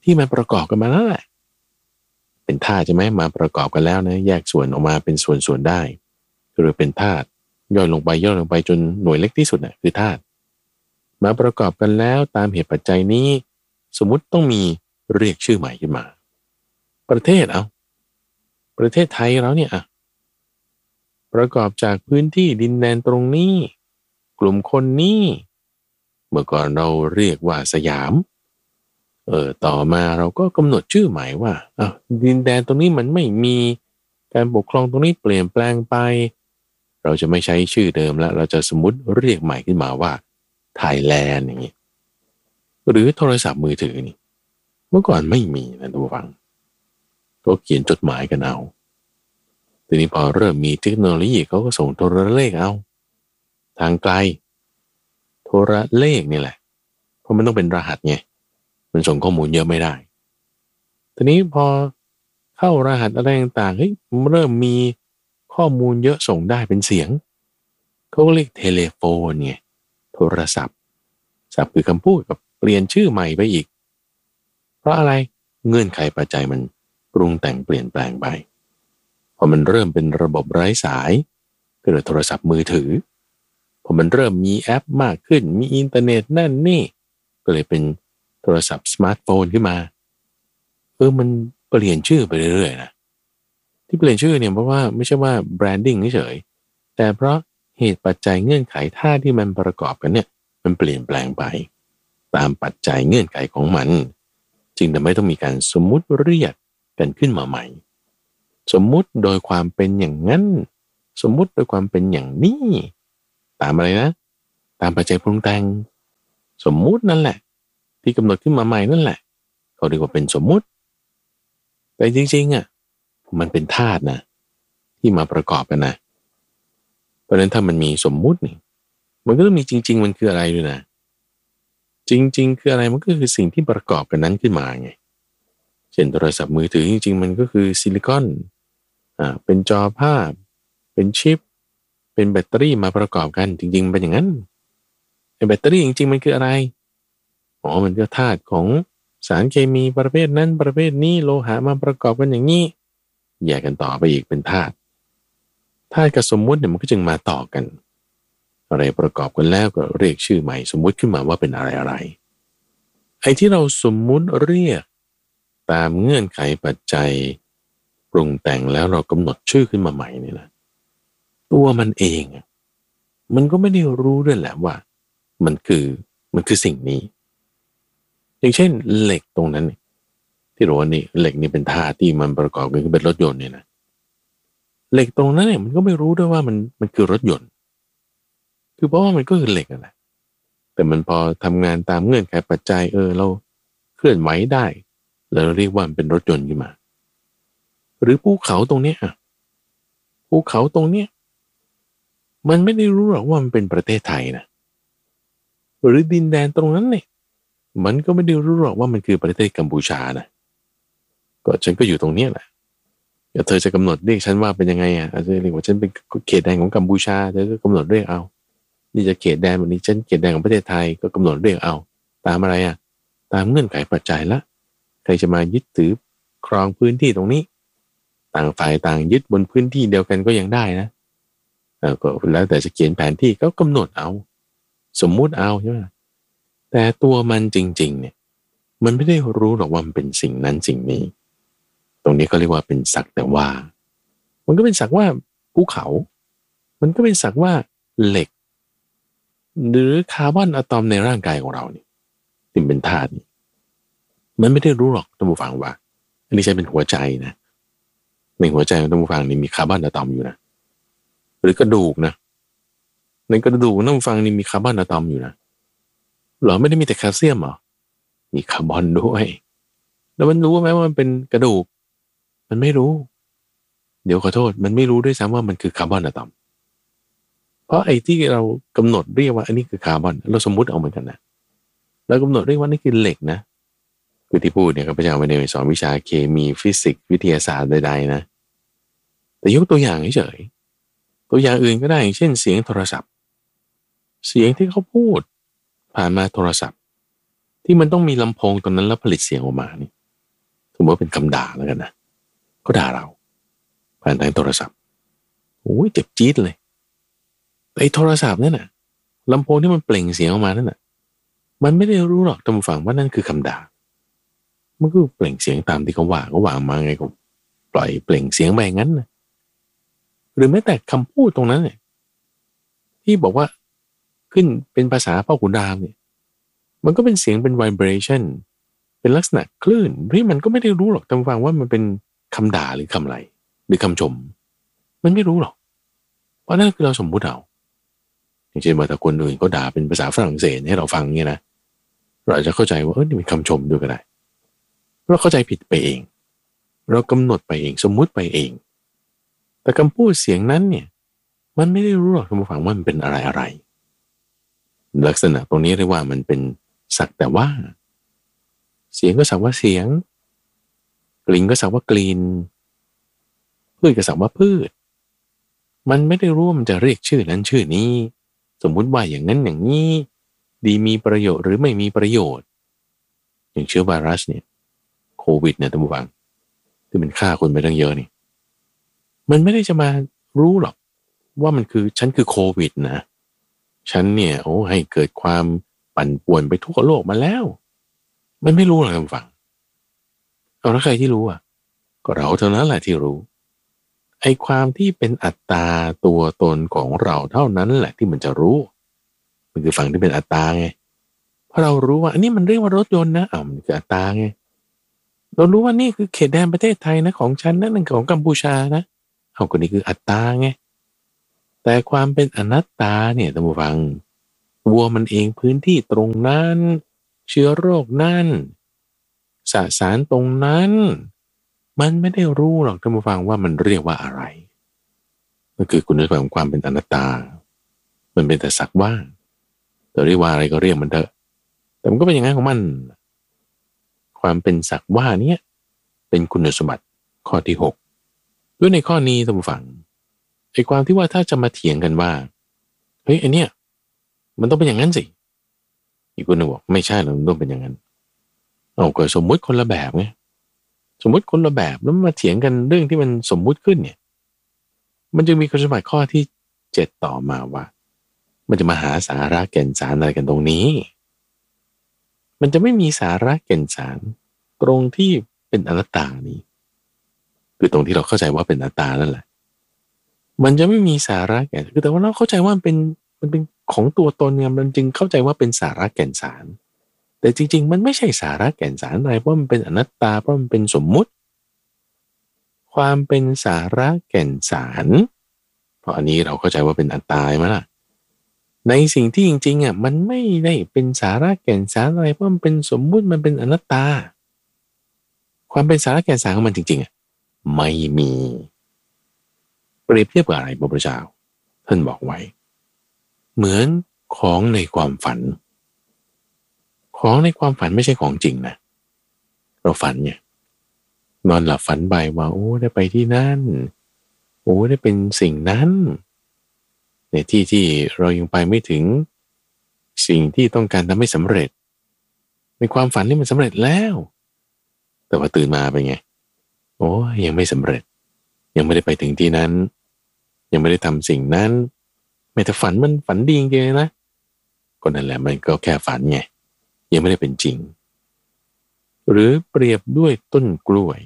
Speaker 2: ที่มันประกอบกันมาแล้วแหละเป็นธาตุใช่ไหมมาประกอบกันแล้วนะแยกส่วนออกมาเป็นส่วนๆได้หรือเป็นธาตุย่อยลงไปจนหน่วยเล็กที่สุดน่ะคือธาตุมาประกอบกันแล้วตามเหตุปัจจัยนี้สมมุติต้องมีเรียกชื่อใหม่ขึ้นมาประเทศประเทศไทยเราเนี่ยประกอบจากพื้นที่ดินแดนตรงนี้กลุ่มคนนี้เมื่อก่อนเราเรียกว่าสยามต่อมาเราก็กำหนดชื่อใหม่ว่าดินแดนตรงนี้มันไม่มีการปกครองตรงนี้เปลี่ยนแปลงไปเราจะไม่ใช้ชื่อเดิมแล้วเราจะสมมุติเรียกใหม่ขึ้นมาว่าไทยแลนด์อย่างนี้หรือโทรศัพท์มือถือนี่เมื่อก่อนไม่มีนะทุกฟังก็เขียนจดหมายกันเอาทีนี้พอเริ่มมีเทคโนโลยีเขาก็ส่งโทรเลขเอาทางไกลโทรเลขนี่แหละเพราะมันต้องเป็นรหัสไงมันส่งข้อมูลเยอะไม่ได้ทีนี้พอเข้ารหัสอะไรต่างๆเฮ้ยเริ่มมีข้อมูลเยอะส่งได้เป็นเสียงเขาเรียกเทเลโฟนไงโทรศัพท์ศัพท์คือคำพูดกับเปลี่ยนชื่อใหม่ไปอีกเพราะอะไรเงื่อนไขปัจจัยมันปรุงแต่งเปลี่ยนแปลงไปพอมันเริ่มเป็นระบบไร้สายก็เลยโทรศัพท์มือถือพอมันเริ่มมีแอปมากขึ้นมีอินเทอร์เน็ตนั่นนี่ก็เลยเป็นโทรศัพท์สมาร์ทโฟนขึ้นมามันเปลี่ยนชื่อไปเรื่อยๆนะที่เปลี่ยนชื่อเนี่ยเพราะว่าไม่ใช่ว่าแบรนดิ้งเฉยๆแต่เพราะเหตุปัจจัยเงื่อนไขท่าที่มันประกอบกันเนี่ยมันเปลี่ยนแปลงไปตามปัจจัยเงื่อนไขของมันจึงทำให้ต้องมีการสมมุติเรียกกันขึ้นมาใหม่สมมุติโดยความเป็นอย่างนั้นสมมุติโดยความเป็นอย่างนี้ตามอะไรนะตามปัจจัยปรุงแต่งสมมุตินั่นแหละที่กำหนดขึ้นมาใหม่นั่นแหละเขาเรียกว่าเป็นสมมุติแต่จริงๆมันเป็นธาตุนะที่มาประกอบกันนะเพราะฉะนั้นถ้ามันมีสมมุตินี่มันก็ต้องมีจริงๆมันคืออะไรด้วยนะจริงๆคืออะไรมันก็คือสิ่งที่ประกอบกันนั้นขึ้นมาไงเช่นโทรศัพท์มือถือจริงๆมันก็คือซิลิคอนเป็นจอภาพเป็นชิปเป็นแบตเตอรี่มาประกอบกันจริงๆเป็นอย่างนั้นไอ้แบตเตอรี่จริงๆมันคืออะไรมันก็ธาตุของสารเคมีประเภทนั้นประเภทนี้โลหะมาประกอบกันอย่างนี้แยกกันต่อไปอีกเป็นธาตุกับสมมุติเนี่ยมันก็จึงมาต่อกันอะไรประกอบกันแล้วก็เรียกชื่อใหม่สมมุติขึ้นมาว่าเป็นอะไรไอ้ที่เราสมมุติเรียกตามเงื่อนไขปัจจัยปรุงแต่งแล้วเรากำหนดชื่อขึ้นมาใหม่นี่นะตัวมันเองมันก็ไม่ได้รู้ด้วยแหละว่ามันคือสิ่งนี้อย่างเช่นเหล็กตรงนั้นที่เราว่านี่เหล็กนี่เป็นธาตุที่มันประกอบกันเป็นรถยนต์เนี่ยนะเหล็กตรงนั้นเนี่ยมันก็ไม่รู้ด้วยว่ามันคือรถยนต์คือเพราะว่ามันก็คือเหล็กนั่นแหละแต่มันพอทำงานตามเงื่อนไขปัจจัยเราเคลื่อนไหวได้แล้วเราเรียกว่ามันเป็นรถยนต์ขึ้นมาหรือภูเขาตรงเนี้ยภูเขาตรงเนี้ยมันไม่ได้รู้หรอกว่ามันเป็นประเทศไทยนะหรือดินแดนตรงนั้นเนี่ยมันก็ไม่ได้รู้หรอกว่ามันคือประเทศกัมพูชานะก็ฉันก็อยู่ตรงเนี้ยแหละเธอจะกำหนดเรียกฉันว่าเป็นยังไงอาจจะเรียกว่าฉันเป็นเขตแดนของกัมพูชาเธอก็กำหนดเรียกเอานี่จะเขตแดนแบบนี้ฉันเขตแดนของประเทศไทยก็กำหนดเรียกเอาตามอะไรตามเงื่อนไขปัจจัยละใครจะมายึดถือครองพื้นที่ตรงนี้ต่างฝ่ายต่างยึดบนพื้นที่เดียวกันก็ยังได้นะก็แล้วแต่จะเขียนแผนที่ก็กำหนดเอาสมมุติเอาใช่ไหมแต่ตัวมันจริงๆเนี่ยมันไม่ได้รู้หรอกว่ามันเป็นสิ่งนั้นสิ่งนี้ตรงนี้ก็เรียกว่าเป็นสักแต่ว่ามันก็เป็นสักว่าภูเขามันก็เป็นสักว่าเหล็กหรือคาร์บอนอะตอมในร่างกายของเราเนี่ยที่เป็นธาตุมันไม่ได้รู้หรอกท่านผู้ฟังว่าอันนี้ใช้เป็นหัวใจนะในหัวใจของท่านผู้ฟังนี่มีคาร์บอนอะตอมอยู่นะหรือกระดูกนะในกระดูกท่านผู้ฟังนี่มีคาร์บอนอะตอมอยู่นะหรอไม่ได้มีแต่แคลเซียมหรอมีคาร์บอนด้วยแล้วมันรู้ไหมว่ามันเป็นกระดูกมันไม่รู้เดี๋ยวขอโทษมันไม่รู้ด้วยซ้ำว่ามันคือคาร์บอนอะตอมเพราะไอ้ที่เรากำหนดเรียกว่าอันนี้คือคาร์บอนเราสมมุติเอาเหมือนกันนะเรากำหนดเรียกว่านี่คือเหล็กนะคือที่พูดเนี่ยข้าพเจ้าไม่ได้สอนวิชาเคมีฟิสิกส์วิทยาศาสตร์ใดๆนะแต่ยกตัวอย่างเฉยๆตัวอย่างอื่นก็ได้อย่างเช่นเสียงโทรศัพท์เสียงที่เขาพูดผ่านมาโทรศัพท์ที่มันต้องมีลำโพงตรงนั้นแล้วผลิตเสียงออกมานี่สมมติว่าเป็นคำด่าแล้วกันนะก็ด่าเราผ่านทางโทรศัพท์โอ้ยเจ็บจี๊ดเลยไอ้โทรศัพท์นั่นน่ะลำโพงที่มันเปล่งเสียงออกมานั่นน่ะมันไม่ได้รู้หรอกท่านผู้ฟังว่านั่นคือคำด่ามันก็เปล่งเสียงตามที่เขาว่ามาไงก็ปล่อยเปล่งเสียงไปงั้นนะหรือแม้แต่คำพูดตรงนั้นเนี่ยที่บอกว่าขึ้นเป็นภาษาพ่อขุนรามเนี่ยมันก็เป็นเสียงเป็น vibration เป็นลักษณะคลื่นที่มันก็ไม่ได้รู้หรอกท่านผู้ฟังว่ามันเป็นคำด่าหรือคำอะไรหรือคำชมมันไม่รู้หรอกเพราะนั่นคือเราสมมุติเอาอย่างเช่นว่าถ้าคนอื่นเขาด่าเป็นภาษาฝรั่งเศสให้เราฟังเนี่ยนะเราอาจจะเข้าใจว่านี่เป็นคำชมด้วยก็ได้เราเข้าใจผิดไปเองเรากำหนดไปเองสมมุติไปเองแต่คำพูดเสียงนั้นเนี่ยมันไม่ได้รู้หรอกท่านผู้ฟังว่ามันเป็นอะไรลักษณะตรงนี้เรียกว่ามันเป็นสักแต่ว่าเสียงก็สักว่าเสียงกลิ่นก็สักว่ากลิ่นพืชก็สักว่าพืชมันไม่ได้รู้ว่ามันจะเรียกชื่อนั้นชื่อนี้สมมุติว่าอย่างนั้นอย่างนี้ดีมีประโยชน์หรือไม่มีประโยชน์อย่างเชื้อไวรัสเนี่ยโควิดเนี่ยท่านผู้ฟังที่มันฆ่าคนไปตั้งเยอะนี่มันไม่ได้จะมารู้หรอกว่ามันคือฉันคือโควิดนะฉันเนี่ยให้เกิดความปั่นป่วนไปทั่วโลกมาแล้วมันไม่รู้หรอกท่านผู้ฟังเอาแล้วใครที่รู้ก็เราเท่านั้นแหละที่รู้ไอ้ความที่เป็นอัตตาตัวตนของเราเท่านั้นแหละที่มันจะรู้มันคือฝั่งที่เป็นอัตตาไงเพราะเรารู้ว่าอันนี้มันเรียกว่ารถยนต์นะมันคืออัตตาไงเรารู้ว่านี่คือเขตแดนประเทศไทยนะของฉันนั่นของกัมพูชานะก็นี่คืออัตตาไงแต่ความเป็นอนัตตาเนี่ยท่านผู้ฟังวัวมันเองพื้นที่ตรงนั้นเชื้อโรคนั่นสสารตรงนั้นมันไม่ได้รู้หรอกท่านผู้ฟังว่ามันเรียกว่าอะไรก็คือคุณสมบัติของความเป็นอนัตตามันเป็นแต่สักว่าแต่เรียกว่าอะไรก็เรียกมันเถอะแต่มันก็เป็นอย่างนั้นของมันความเป็นสักว่านี้เป็นคุณสมบัติข้อที่6ด้วยในข้อนี้ท่านผู้ฟังไอ้ความที่ว่าถ้าจะมาเถียงกันว่าเฮ้ยไอ้เนี่ยมันต้องเป็นอย่างนั้นสิอีกคนหนึ่งบอกไม่ใช่หรอกมันต้องเป็นอย่างนั้นก็สมมุติคนละแบบไงสมมุติคนละแบบแล้วมาเถียงกันเรื่องที่มันสมมุติขึ้นเนี่ยมันจะมีคุณสมบัติข้อที่7ต่อมาว่ามันจะมาหาสาระแก่นสารอะไรกันตรงนี้มันจะไม่มีสาระแก่นสารตรงที่เป็นอนัตตานี้คือตรงที่เราเข้าใจว่าเป็นอนัตตานั่นแหละมันจะไม่มีสาระแก่นคือแต่ว่าเราเข้าใจว่ามันเป็นของตัวตนเนี่ยมันจึงเข้าใจว่าเป็นสาระแก่นสารแต่จริงๆมันไม่ใช่สาระแก่นสารอะไรเพราะมันเป็นอนัตตาเพราะมันเป็นสมมุติความเป็นสาระแก่นสารเพราะอันนี้เราเข้าใจว่าเป็นอัตตาใช่ไหมล่ะในสิ่งที่จริงๆมันไม่ได้เป็นสาระแก่นสารอะไรเพราะมันเป็นสมมุติมันเป็นอนัตตาความเป็นสาระแก่นสารของมันจริงๆไม่มีเปรียบเทียบกับอะไรพระพุทธเจ้าท่านบอกไว้เหมือนของในความฝันของในความฝันไม่ใช่ของจริงนะเราฝันเนี่ยนอนหลับฝันไปว่าได้ไปที่นั่นได้เป็นสิ่งนั้นในที่เรายังไปไม่ถึงสิ่งที่ต้องการทำให้สำเร็จในความฝันนี่มันสำเร็จแล้วแต่ว่าตื่นมาเป็นไงยังไม่สำเร็จยังไม่ได้ไปถึงที่นั้นยังไม่ได้ทำสิ่งนั้นแม้แต่ฝันมันฝันดีจริงๆนะก็นั่นแหละมันก็แค่ฝันไงยังไม่ได้เป็นจริงหรือเปรียบด้วยต้นกล้วย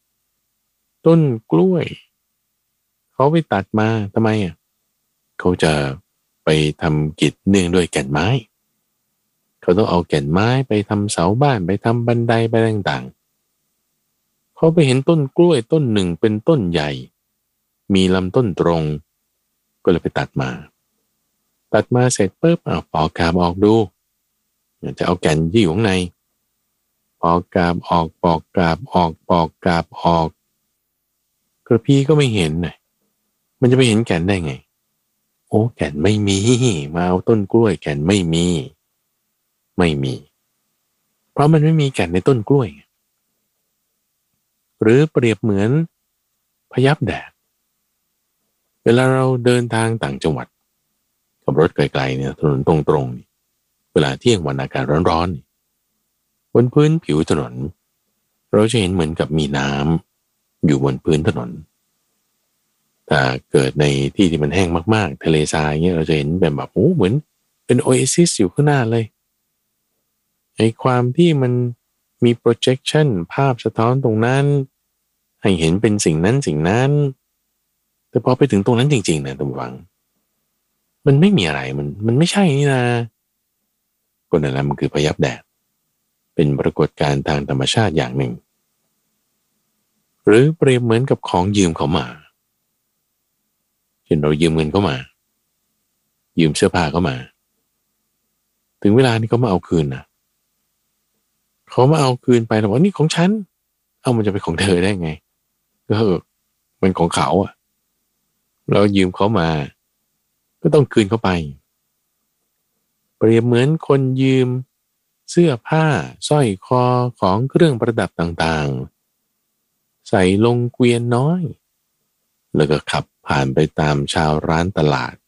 Speaker 2: เขาไปตัดมาทำไมเขาจะไปทำกิจเนื่องด้วยแก่นไม้เขาต้องเอาแก่นไม้ไปทำเสาบ้านไปทำบันไดไปต่างๆเขาไปเห็นต้นกล้วยต้นหนึ่งเป็นต้นใหญ่มีลำต้นตรงก็เลยไปตัดมาเสร็จปุ๊บปอกกาบออกดูจะเอาแก่นที่อยู่ข้างในปอกกาบออกปอกกาบออกปอกกาบออกกระพี้ก็ไม่เห็นมันจะไปเห็นแก่นได้ไงแก่นไม่มีมาเอาต้นกล้วยแก่นไม่มีเพราะมันไม่มีแก่นในต้นกล้วยหรือเปรียบเหมือนพยับแดดเวลาเราเดินทางต่างจังหวัดขับรถไกลๆเนี่ยถนนตรงๆเวลาเที่ยงวันอากาศร้อนๆบนพื้นผิวถนนเราจะเห็นเหมือนกับมีน้ำอยู่บนพื้นถนนถ้าเกิดในที่ที่มันแห้งมากๆทะเลทรายเงี้ยเราจะเห็นแบบโอ้เหมือนเป็นโอเอซิสอยู่ข้างหน้าเลยไอ้ความที่มันมี projection ภาพสะท้อนตรงนั้นให้เห็นเป็นสิ่งนั้นสิ่งนั้นแต่พอไปถึงตรงนั้นจริงๆนะท่านผู้ฟังมันไม่มีอะไรมันไม่ใช่นี่นะก็นั่นแหละมันคือพยับแดดเป็นปรากฏการณ์ทางธรรมชาติอย่างหนึ่งหรือเปรียบเหมือนกับของยืมเขามาเช่นเรายืมเงินเขามายืมเสื้อผ้าเขามาถึงเวลานี่เขามาเอาคืนนะเขามาเอาคืนไปแล้วว่านี่ของฉันเอามันจะเป็นของเธอได้ไงก็มันของเขาอ่ะเรายืมเขามาก็ต้องคืนเขาไปเปรียบเหมือนคนยืมเสื้อผ้าสร้อยคอของเครื่องประดับต่างๆใส่ลงเกวียนน้อยแล้วก็ขับผ่านไปตามชาวร้านตลาด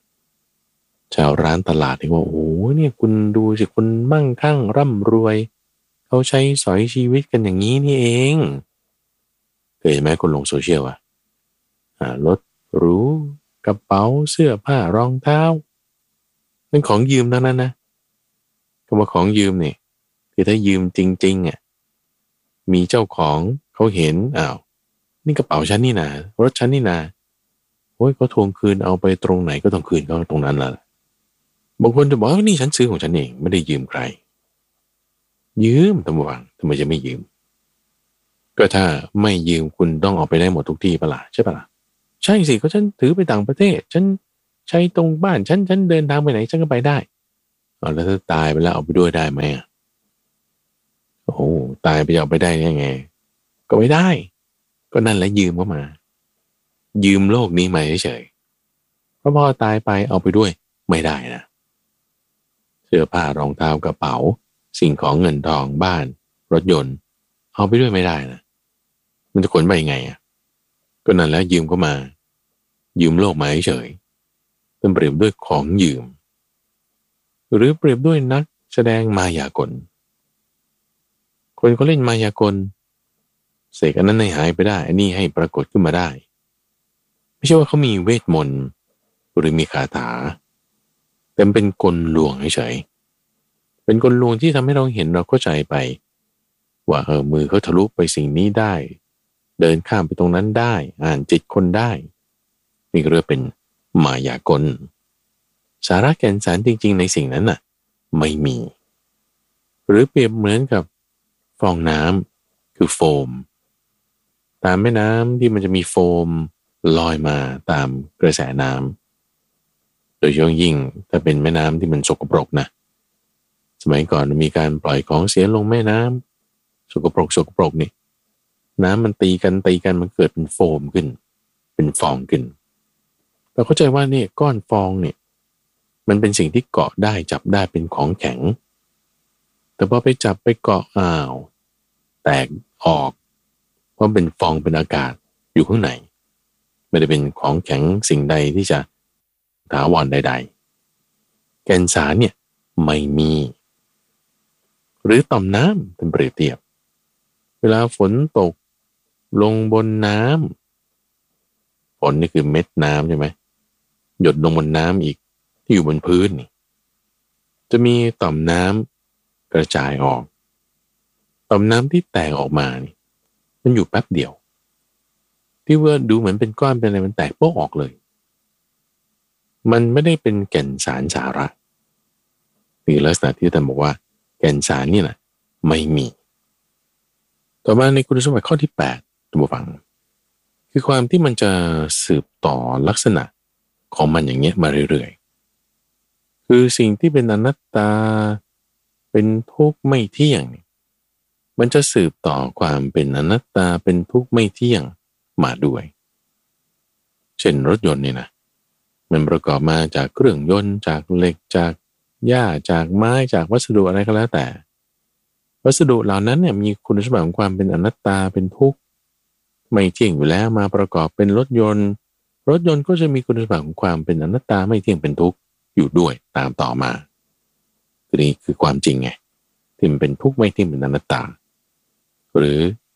Speaker 2: ที่ว่าโอ้เนี่ยคุณดูสิคนมั่งคั่งร่ำรวยเขาใช้สอยชีวิตกันอย่างนี้นี่เองเคยไหมคนลงโซเชียลอ่ะรถหรูกระเป๋าเสื้อผ้ารองเท้าเป็นของยืมทั้งนั้นนะคำว่าของยืมเนี่ยคือถ้ายืมจริงๆอ่ะมีเจ้าของเขาเห็นนี่กระเป๋าฉันนี่นะรถฉันนี่นะโอ้ยเขาทวงคืนเอาไปตรงไหนก็ต้องคืนเขาตรงนั้นแหละบางคนจะบอกว่านี่ฉันซื้อของฉันเองไม่ได้ยืมใครยืมทำไมจะไม่ยืมก็ถ้าไม่ยืมคุณต้องออกไปได้หมดทุกที่ปะล่ะใช่ปะล่ะใช่สิก็ฉันถือไปต่างประเทศฉันใช้ตรงบ้านฉันเดินทางไปไหนฉันก็ไปได้แล้วถ้าตายไปแล้วเอาไปด้วยได้ไหมโอ้ตายไปเอาไปได้ยังไงก็ไม่ได้ก็นั่นแหละยืมเข้ามายืมโลกนี้มาเฉยๆเพราะพอตายไปเอาไปด้วยไม่ได้นะเสื้อผ้ารองเท้ากระเป๋าสิ่งของเงินทองบ้านรถยนต์เอาไปด้วยไม่ได้นะมันจะขนไปยังไงก็นั่นแหละยืมเข้ามายืมโลกมาเฉยๆเป็นเปรียบด้วยของยืมหรือเปรียบด้วยนักแสดงมายากลคนเขาเล่นมายากลเสกอันนั้นให้หายไปได้อันนี้ให้ปรากฏขึ้นมาได้ไม่ใช่ว่าเขามีเวทมนต์หรือมีคาถาแต่เป็นกลลวงเฉยๆเป็นกลลวงที่ทำให้เราเห็นเราเข้าใจไปว่ามือเขาทะลุไปสิ่งนี้ได้เดินข้ามไปตรงนั้นได้อ่านจิตคนได้นี่ก็เรียกเป็นมายากลสาระแก่นสารจริงๆในสิ่งนั้นน่ะไม่มีหรือเปรียบเหมือนกับฟองน้ำคือโฟมตามแม่น้ำที่มันจะมีโฟมลอยมาตามกระแสน้ำโดยเฉพาะยิ่งถ้าเป็นแม่น้ำที่มันสกปรกนะสมัยก่อนมีการปล่อยของเสียลงแม่น้ำสกปรกนี่น้ำมันตีกันมันเกิดเป็นโฟมขึ้นเป็นฟองขึ้นเราเข้าใจว่าเนี่ยก้อนฟองเนี่ยมันเป็นสิ่งที่เกาะได้จับได้เป็นของแข็งแต่พอไปจับไปเกาะแตกออกเพราะเป็นฟองเป็นอากาศอยู่ข้างในไม่ได้เป็นของแข็งสิ่งใดที่จะถาวรใดๆแก่นสารเนี่ยไม่มีหรือต่อมน้ำเป็นเปรียบเทียบเวลาฝนตกลงบนน้ำฝนนี่คือเม็ดน้ำใช่ไหมหยดลงบนน้ำอีกที่อยู่บนพื้นนี่จะมีต่อมน้ำกระจายออกต่อมน้ำที่แตกออกมานี่มันอยู่แป๊บเดียวที่ว่าดูเหมือนเป็นก้อนเป็นอะไรมันแตกโป๊ะออกเลยมันไม่ได้เป็นแก่นสารสาระมีลักษณะที่ท่านบอกว่าแก่นสารนี่แหละไม่มีต่อมาในคุณสมบัติข้อที่8ท่านผู้ฟังคือความที่มันจะสืบต่อลักษณะของมันอย่างเงี้ยมาเรื่อยๆคือสิ่งที่เป็นอนัตตาเป็นทุกข์ไม่เที่ยงมันจะสืบต่อความเป็นอนัตตาเป็นทุกข์ไม่เที่ยงมาด้วยเช่นรถยนต์นี่นะมันประกอบมาจากเครื่องยนต์จากเหล็กจากหญ้าจากไม้จากวัสดุอะไรก็แล้วแต่วัสดุเหล่านั้นเนี่ยมีคุณสมบัติของความเป็นอนัตตาเป็นทุกข์ไม่เที่ยงอยู่แล้วมาประกอบเป็นรถยนต์ก็จะมีคุณสมบัติของความเป็นอนัตตาไม่เที่ยงเป็นทุกข์อยู่ด้วยตามต่อมานี่คือความจริงไงที่มันเป็นทุกข์ไม่เที่ยงเป็นอนัตตาหรือ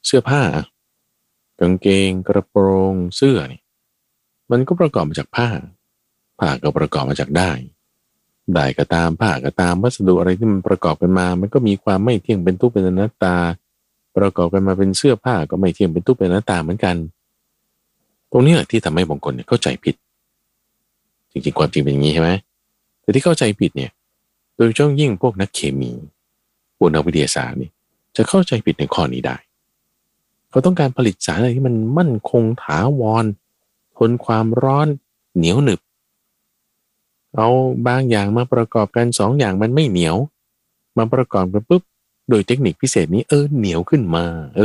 Speaker 2: เสื้อผ้ากางเกงกระโปรงเสื้อนี่มันก็ประกอบมาจากผ้าก็ประกอบมาจากได้ก็ตามผ้าก็ตามวัสดุอะไรที่มันประกอบกันมามันก็มีความไม่เที่ยงเป็นทุกข์เป็นอนัตตาประกอบกันมาเป็นเสื้อผ้าก็ไม่เที่ยงเป็นทุกข์เป็นอนัตตาเหมือนกันตรงนี้แหละที่ทำให้บางคนเนี่ยเข้าใจผิดจริงๆความจริงเป็นอย่างนี้ใช่ไหมแต่ที่เข้าใจผิดเนี่ยโดยเฉพาะยิ่งพวกนักเคมีพวกนักวิทยาศาสตร์นี่จะเข้าใจผิดในข้อนี้ได้เขาต้องการผลิตสารอะไรที่มันมั่นคงถาวรทนความร้อนเหนียวหนึบเอาบางอย่างมาประกอบกันสองอย่างมันไม่เหนียวมาประกอบกันปุ๊บโดยเทคนิคพิเศษนี้เหนียวขึ้นมา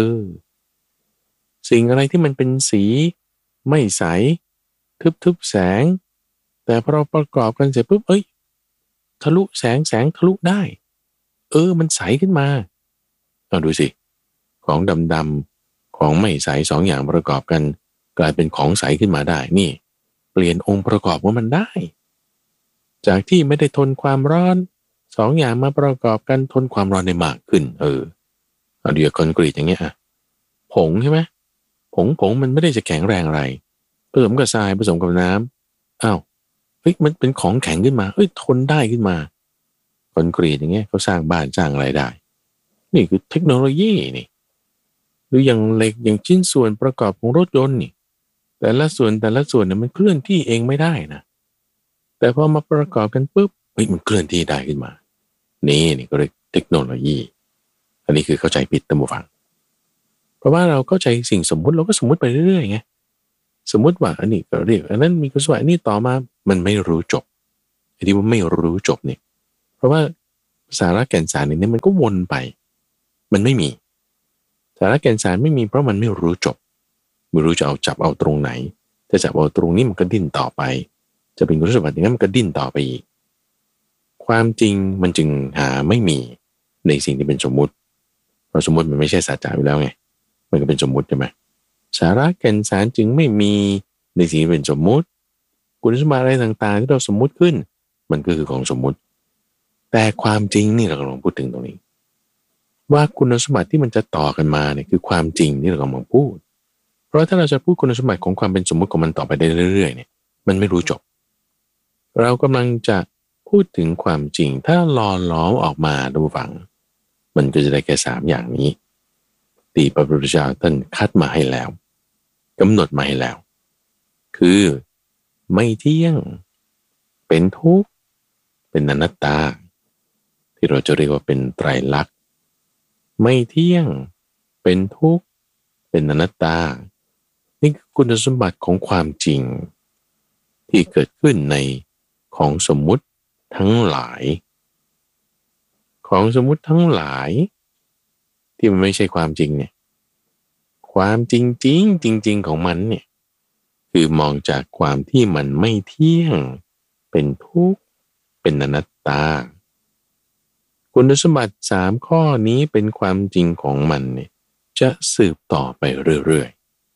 Speaker 2: สิ่งอะไรที่มันเป็นสีไม่ใสทึบแสงแต่พอเราประกอบกันเสร็จปุ๊บทะลุแสงทะลุได้มันใสขึ้นมาเอาดูสิของดำๆของไม่ใสสองอย่างประกอบกันกลายเป็นของใสขึ้นมาได้นี่เปลี่ยนองค์ประกอบของมันได้จากที่ไม่ได้ทนความร้อนสองอย่างมาประกอบกันทนความร้อนได้มากขึ้นเอาเดี๋ยวคอนกรีตอย่างเงี้ยผงใช่ไหมผงมันไม่ได้จะแข็งแรงอะไรผสมกับทรายผสมกับน้ำมันเป็นของแข็งขึ้นมาทนได้ขึ้นมาคอนกรีตอย่างเงี้ยเขาสร้างบ้านสร้างอะไรได้นี่คือเทคโนโลยีนี่หรืออย่างเหล็กอย่างชิ้นส่วนประกอบของรถยนต์นี่แต่ละส่วนเนี่ยมันเคลื่อนที่เองไม่ได้นะแต่พอมาประกอบกันปุ๊บมันเคลื่อนที่ได้ขึ้นมานี่ก็เรียกเทคโนโลยีอันนี้คือเข้าใจผิดท่านผู้ฟังเพราะว่าเราเข้าใจสิ่งสมมุติเราก็สมมุติไปเรื่อยๆไงสมมุติว่าอันนี้ก็เรียกอันนั้นมีคุณสมบัตินี่ต่อมามันไม่รู้จบไอ้ที่ว่าไม่รู้จบเนี่ยเพราะว่าสาระแก่นสารนี่มันก็วนไปมันไม่มีสาระแก่นสารไม่มีเพราะมันไม่รู้จบไม่รู้จะเอาจับเอาตรงไหนจะจับเอาตรงนี้มันก็ดิ้นต่อไปจะเป็นคุณสมบัติอย่างนั้นมันก็ดิ้นต่อไปอีกความจริงมันจึงหาไม่มีในสิ่งที่เป็นสมมุติเพราะสมมุติมันไม่ใช่สัจจะอยู่แล้วไงมันก็เป็นสมมุติใช่ไหมสาระแก่นสารจึงไม่มีในสิ่งที่เป็นสมมุติคุณสมบัติอะไรต่างๆที่เราสมมุติขึ้นมันก็คือของสมมุติแต่ความจริงนี่เรากำลังพูดถึงตรงนี้ว่าคุณสมบัติที่มันจะต่อกันมาเนี่ยคือความจริงที่เรากำลังพูดเพราะถ้าเราจะพูดคุณสมบัติของความเป็นสมมุติของมันต่อไปได้เรื่อยๆเนี่ยมันไม่รู้จบเรากำลังจะพูดถึงความจริงถ้าหล่อหลอมออกมาดูฟังมันก็จะได้แค่3อย่างนี้ที่พระพุทธเจ้าท่านคัดมาให้แล้วกำหนดมาให้แล้วคือไม่เที่ยงเป็นทุกข์เป็นอนัตตาที่เราจะเรียกว่าเป็นไตรลักษณ์ไม่เที่ยงเป็นทุกข์เป็นอนัตตานี่คือคุณสมบัติของความจริงที่เกิดขึ้นในของสมมุติทั้งหลายของสมมุติทั้งหลายที่มันไม่ใช่ความจริงเนี่ยความจริงของมันเนี่ยคือมองจากความที่มันไม่เที่ยงเป็นทุกข์เป็นอนัตตาคุณสมบัติ3ข้อนี้เป็นความจริงของมันเนี่ยจะสืบต่อไปเรื่อย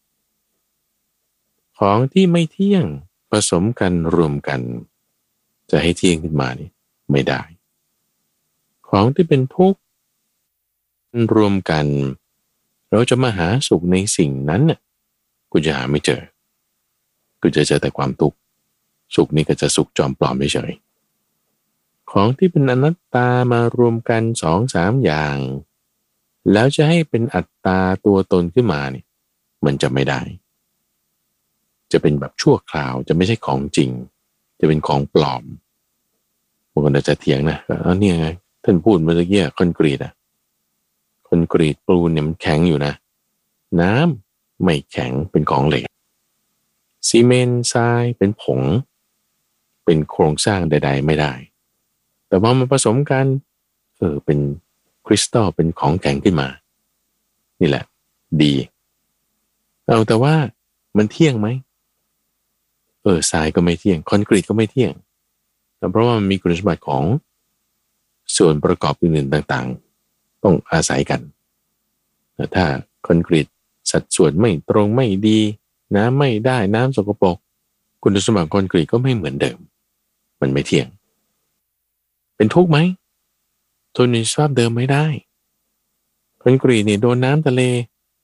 Speaker 2: ๆของที่ไม่เที่ยงผสมกันรวมกันจะให้เที่ยงขึ้นมานี่ไม่ได้ของที่เป็นทุกข์รวมกันเราจะมาหาสุขในสิ่งนั้นน่ะกูจะหาไม่เจอกูจะเจอแต่ความทุกข์สุขนี่ก็จะสุขจอมปลอมเฉยๆของที่เป็นอนัตตามารวมกัน 2-3 อย่างแล้วจะให้เป็นอัตตาตัวตนขึ้นมาเนี่ยมันจะไม่ได้จะเป็นแบบชั่วคราวจะไม่ใช่ของจริงจะเป็นของปลอมบางคนอาจจะเถียงนะเนี่ยไงท่านพูดเมื่อกี้คอนกรีตคอนกรีตปูนเนี่ยมันแข็งอยู่นะน้ำไม่แข็งเป็นของเหลวซีเมนต์ทรายเป็นผงเป็นโครงสร้างใดๆไม่ได้แต่พอมันผสมกันเป็นคริสตัลเป็นของแข็งขึ้นมานี่แหละดีแต่ว่ามันเที่ยงไหมทรายก็ไม่เที่ยงคอนกรีตก็ไม่เที่ยงเพราะว่ามันมีคุณสมบัติของส่วนประกอบอื่นๆต่างๆต้องอาศัยกันถ้าคอนกรีตสัดส่วนไม่ตรงไม่ดีน้ำไม่ได้น้ำสกปรกคุณสมบัติคอนกรีตก็ไม่เหมือนเดิมมันไม่เที่ยงเป็นทุกข์ไหมทนในสภาพเดิมไม่ได้คอนกรีตเนี่ยโดนน้ำทะเล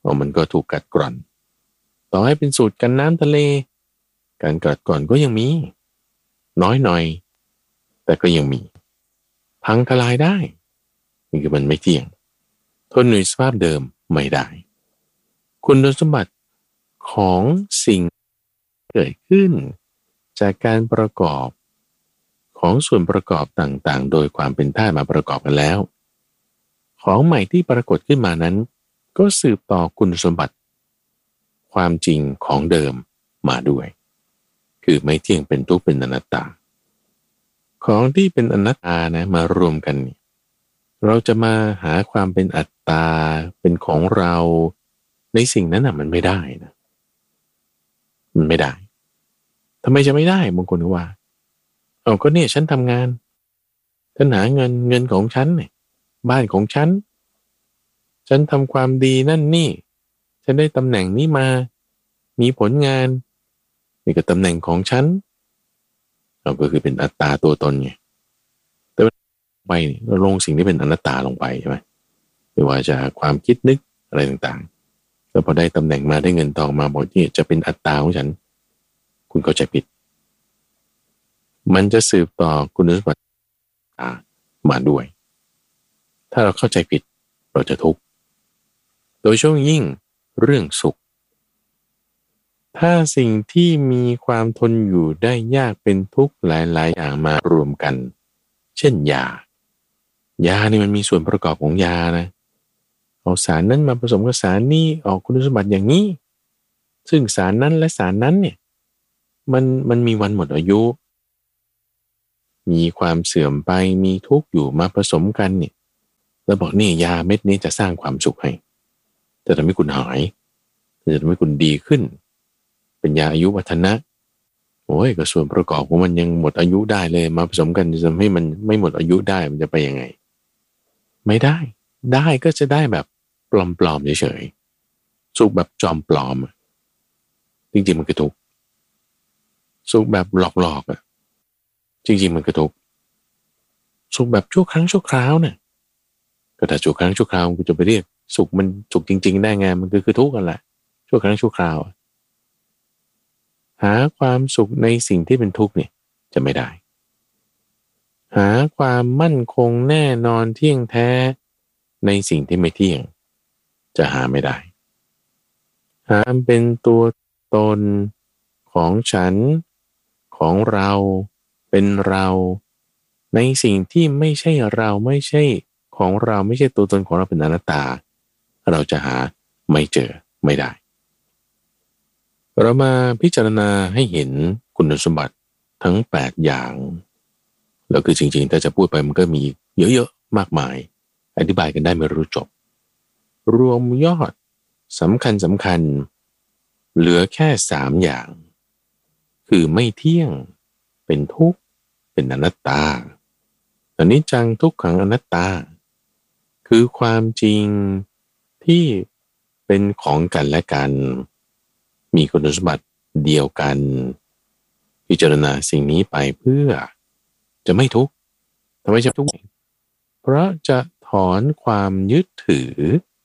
Speaker 2: มันก็ถูกกัดกร่อนต่อให้เป็นสูตรกันน้ำทะเลการกัดกร่อนก็ยังมีน้อยหน่อยแต่ก็ยังมีพังทลายได้นี่คือมันไม่เที่ยงทนอยู่ในสภาพเดิมไม่ได้คุณสมบัติของสิ่งเกิดขึ้นจากการประกอบของส่วนประกอบต่างๆโดยความเป็นธาตุมาประกอบกันแล้วของใหม่ที่ปรากฏขึ้นมานั้นก็สืบต่อคุณสมบัติความจริงของเดิมมาด้วยคือไม่เที่ยงเป็นทุกข์เป็นอนัตตาของที่เป็นอนัตตานะมารวมกันเราจะมาหาความเป็นอัตตาเป็นของเราในสิ่งนั้นน่ะมันไม่ได้นะมันไม่ได้ทำไมจะไม่ได้บางคนก็ว่าก็เนี่ยฉันทำงานฉันหาเงินของฉันเนี่ยบ้านของฉันทำความดีนั่นนี่ฉันได้ตำแหน่งนี้มามีผลงานนี่ก็ตำแหน่งของฉันก็คือเป็นอัตตาตัวตนไงแต่ไปเราลงสิ่งที่เป็นอนัตตาลงไปใช่ไหมไม่ว่าจะความคิดนึกอะไรต่างๆแล้วพอได้ตำแหน่งมาได้เงินทองมาบอกนี่จะเป็นอัตตาของฉันคุณเข้าใจผิดมันจะสืบต่อคุณสมบัติมาด้วยถ้าเราเข้าใจผิดเราจะทุกข์โดยเฉพาะยิ่งเรื่องสุขถ้าสิ่งที่มีความทนอยู่ได้ยากเป็นทุกข์หลายๆอย่างมารวมกันเช่นยานี่มันมีส่วนประกอบของยานะเอาสารนั้นมาผสมกับสารนี้ออกคุณสมบัติอย่างนี้ซึ่งสารนั้นและสารนั้นเนี่ยมันมีวันหมดอายุมีความเสื่อมไปมีทุกข์อยู่มาผสมกันเนี่ยแล้วบอกนี่ยาเม็ดนี้จะสร้างความสุขให้จะทำให้คุณหายจะทำให้คุณดีขึ้นเป็นยาอายุวัฒนะโอ้ยก็ส่วนประกอบของมันยังหมดอายุได้เลยมาผสมกันจะทำให้มันไม่หมดอายุได้มันจะไปยังไงไม่ได้ก็จะได้แบบปลอมๆเฉยๆสุขแบบจอมปลอมจริงๆมันคือทุกข์สุขแบบหลอกๆจริงๆมันคือทุกข์สุขแบบชั่วครั้งชั่วคราวเนี่ยก็ถ้าชั่วครั้งชั่วคราวมันจะไปเรียกสุขมันสุขจริงๆได้ไงมันคือทุกข์กันแหละชั่วครั้งชั่วคราวหาความสุขในสิ่งที่เป็นทุกข์เนี่ยจะไม่ได้หาความมั่นคงแน่นอนเที่ยงแท้ในสิ่งที่ไม่เที่ยงจะหาไม่ได้หาเป็นตัวตนของฉันของเราเป็นเราในสิ่งที่ไม่ใช่เราไม่ใช่ของเราไม่ใช่ตัวตนของเราเป็นอนัตตาเราจะหาไม่เจอไม่ได้เรามาพิจารณาให้เห็นคุณสมบัติทั้ง8อย่างแล้วคือจริงๆถ้าจะพูดไปมันก็มีเยอะๆมากมายอธิบายกันได้ไม่รู้จบรวมยอดสำคัญเหลือแค่3อย่างคือไม่เที่ยงเป็นทุกข์เป็นอนัตตาอนิจจังทุกขังอนัตตาคือความจริงที่เป็นของกันและกันมีคุณสมบัติเดียวกันพิจารณาสิ่งนี้ไปเพื่อจะไม่ทุกข์ทำไมจะทุกข์เพราะจะถอนความยึดถือ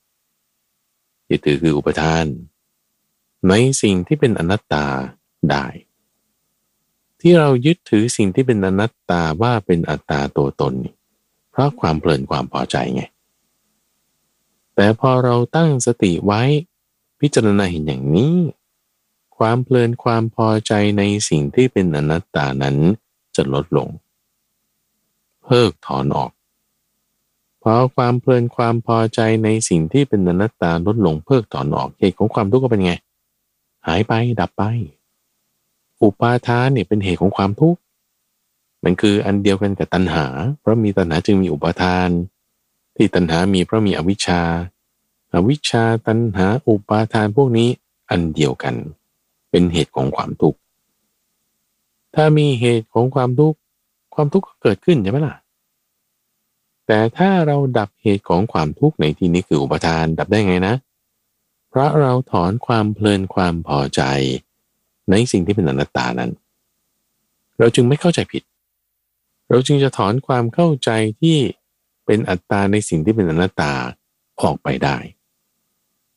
Speaker 2: คืออุปทานในสิ่งที่เป็นอนัตตาได้ที่เรายึดถือสิ่งที่เป็นอนัตตาว่าเป็นอัตตาตัวตนเพราะความเพลินความพอใจไงแต่พอเราตั้งสติไว้พิจารณาเห็นอย่างนี้ความเพลินความพอใจในสิ่งที่เป็นอนัตตานั้นจะลดลงเพิกถอนออกพอความเพลินความพอใจในสิ่งที่เป็นอนัตตาลดลงเพิกถอนออกเหตุของความทุกข์ก็เป็นไงหายไปดับไปอุปาทานเนี่ยเป็นเหตุของความทุกข์มันคืออันเดียวกันกับตัณหาเพราะมีตัณหาจึงมีอุปาทานที่ตัณหามีเพราะมีอวิชชาตัณหาอุปาทานพวกนี้อันเดียวกันเป็นเหตุของความทุกข์ถ้ามีเหตุของความทุกข์ก็เกิดขึ้นใช่ไหมล่ะแต่ถ้าเราดับเหตุของความทุกข์ในที่นี้คืออุปาทานดับได้ไงนะเพราะเราถอนความเพลินความพอใจในสิ่งที่เป็นอนัตตานั้นเราจึงไม่เข้าใจผิดเราจึงจะถอนความเข้าใจที่เป็นอัตตาในสิ่งที่เป็นอนัตตาออกไปได้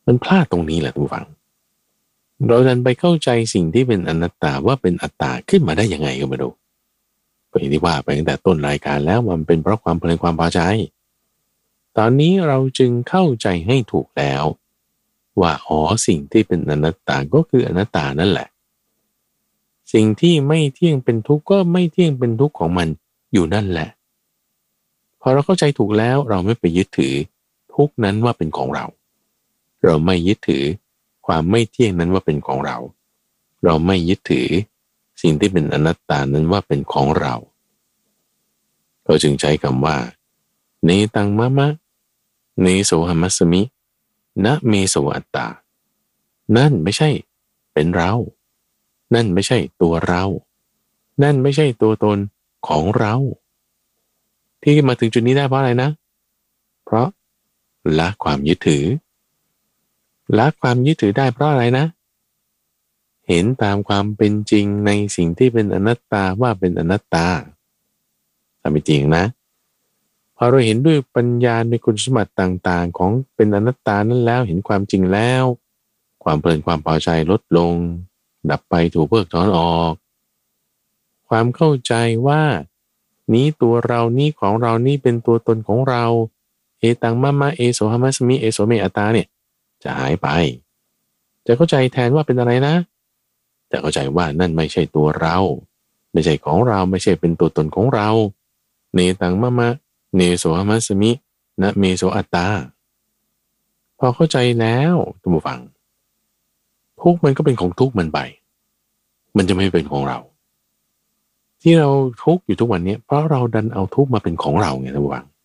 Speaker 2: มันพลาดตรงนี้แหละทุกฝังเราดันไปเข้าใจสิ่งที่เป็นอนัตตาว่าเป็นอัตตาขึ้นมาได้ยังไงก็ไม่รู้ก็อย่างที่ว่าไปตั้งแต่ต้นรายการแล้วมันเป็นเพราะความเพลินความพอใจตอนนี้เราจึงเข้าใจให้ถูกแล้วว่าสิ่งที่เป็นอนัตตาก็คืออนัตตานั่นแหละสิ่งที่ไม่เที่ยงเป็นทุกข์ก็ไม่เที่ยงเป็นทุกข์ของมันอยู่นั่นแหละพอเราเข้าใจถูกแล้วเราไม่ไปยึดถือทุกข์นั้นว่าเป็นของเราเราไม่ยึดถือความไม่เที่ยงนั้นว่าเป็นของเราเราไม่ยึดถือสิ่งที่เป็นอนัตตานั้นว่าเป็นของเราเราจึงใช้คำว่าเนตังมะมะเนโสหมัสสมินะเมโสอัตตานั่นไม่ใช่เป็นเรานั่นไม่ใช่ตัวเรานั่นไม่ใช่ตัวตนของเราที่มาถึงจุดนี้ได้เพราะอะไรนะเพราะละความยึดถือละความยึดถือได้เพราะอะไรนะเห็นตามความเป็นจริงในสิ่งที่เป็นอนัตตาว่าเป็นอนัตตาตามเป็นจริงนะพอเราเห็นด้วยปัญญาในคุณสมบัติต่างๆของเป็นอนัตตานั้นแล้วเห็นความจริงแล้วความเพลินความพอใจลดลงดับไปถูกเพิกถอนออกความเข้าใจว่านี้ตัวเรานี้ของเรานี่เป็นตัวตนของเราเอตังมะมะเอโสหมัสสมิเอโสเมอัตตาเนี่ยจะหายไปจะเข้าใจแทนว่าเป็นอะไรนะจะเข้าใจว่านั่นไม่ใช่ตัวเราไม่ใช่ของเราไม่ใช่เป็นตัวตนของเราเนตังมะมะเนโสหมัสสมินะเมโสอัตตาพอเข้าใจแล้วท่านผู้ฟังทุกข์มันก็เป็นของทุกข์มันไปมันจะไม่เป็นของเราที่เราทุกข์อยู่ทุกวันนี้เพราะเราดันเอาทุกข์มาเป็นของเราไงท่านผู้ฟัง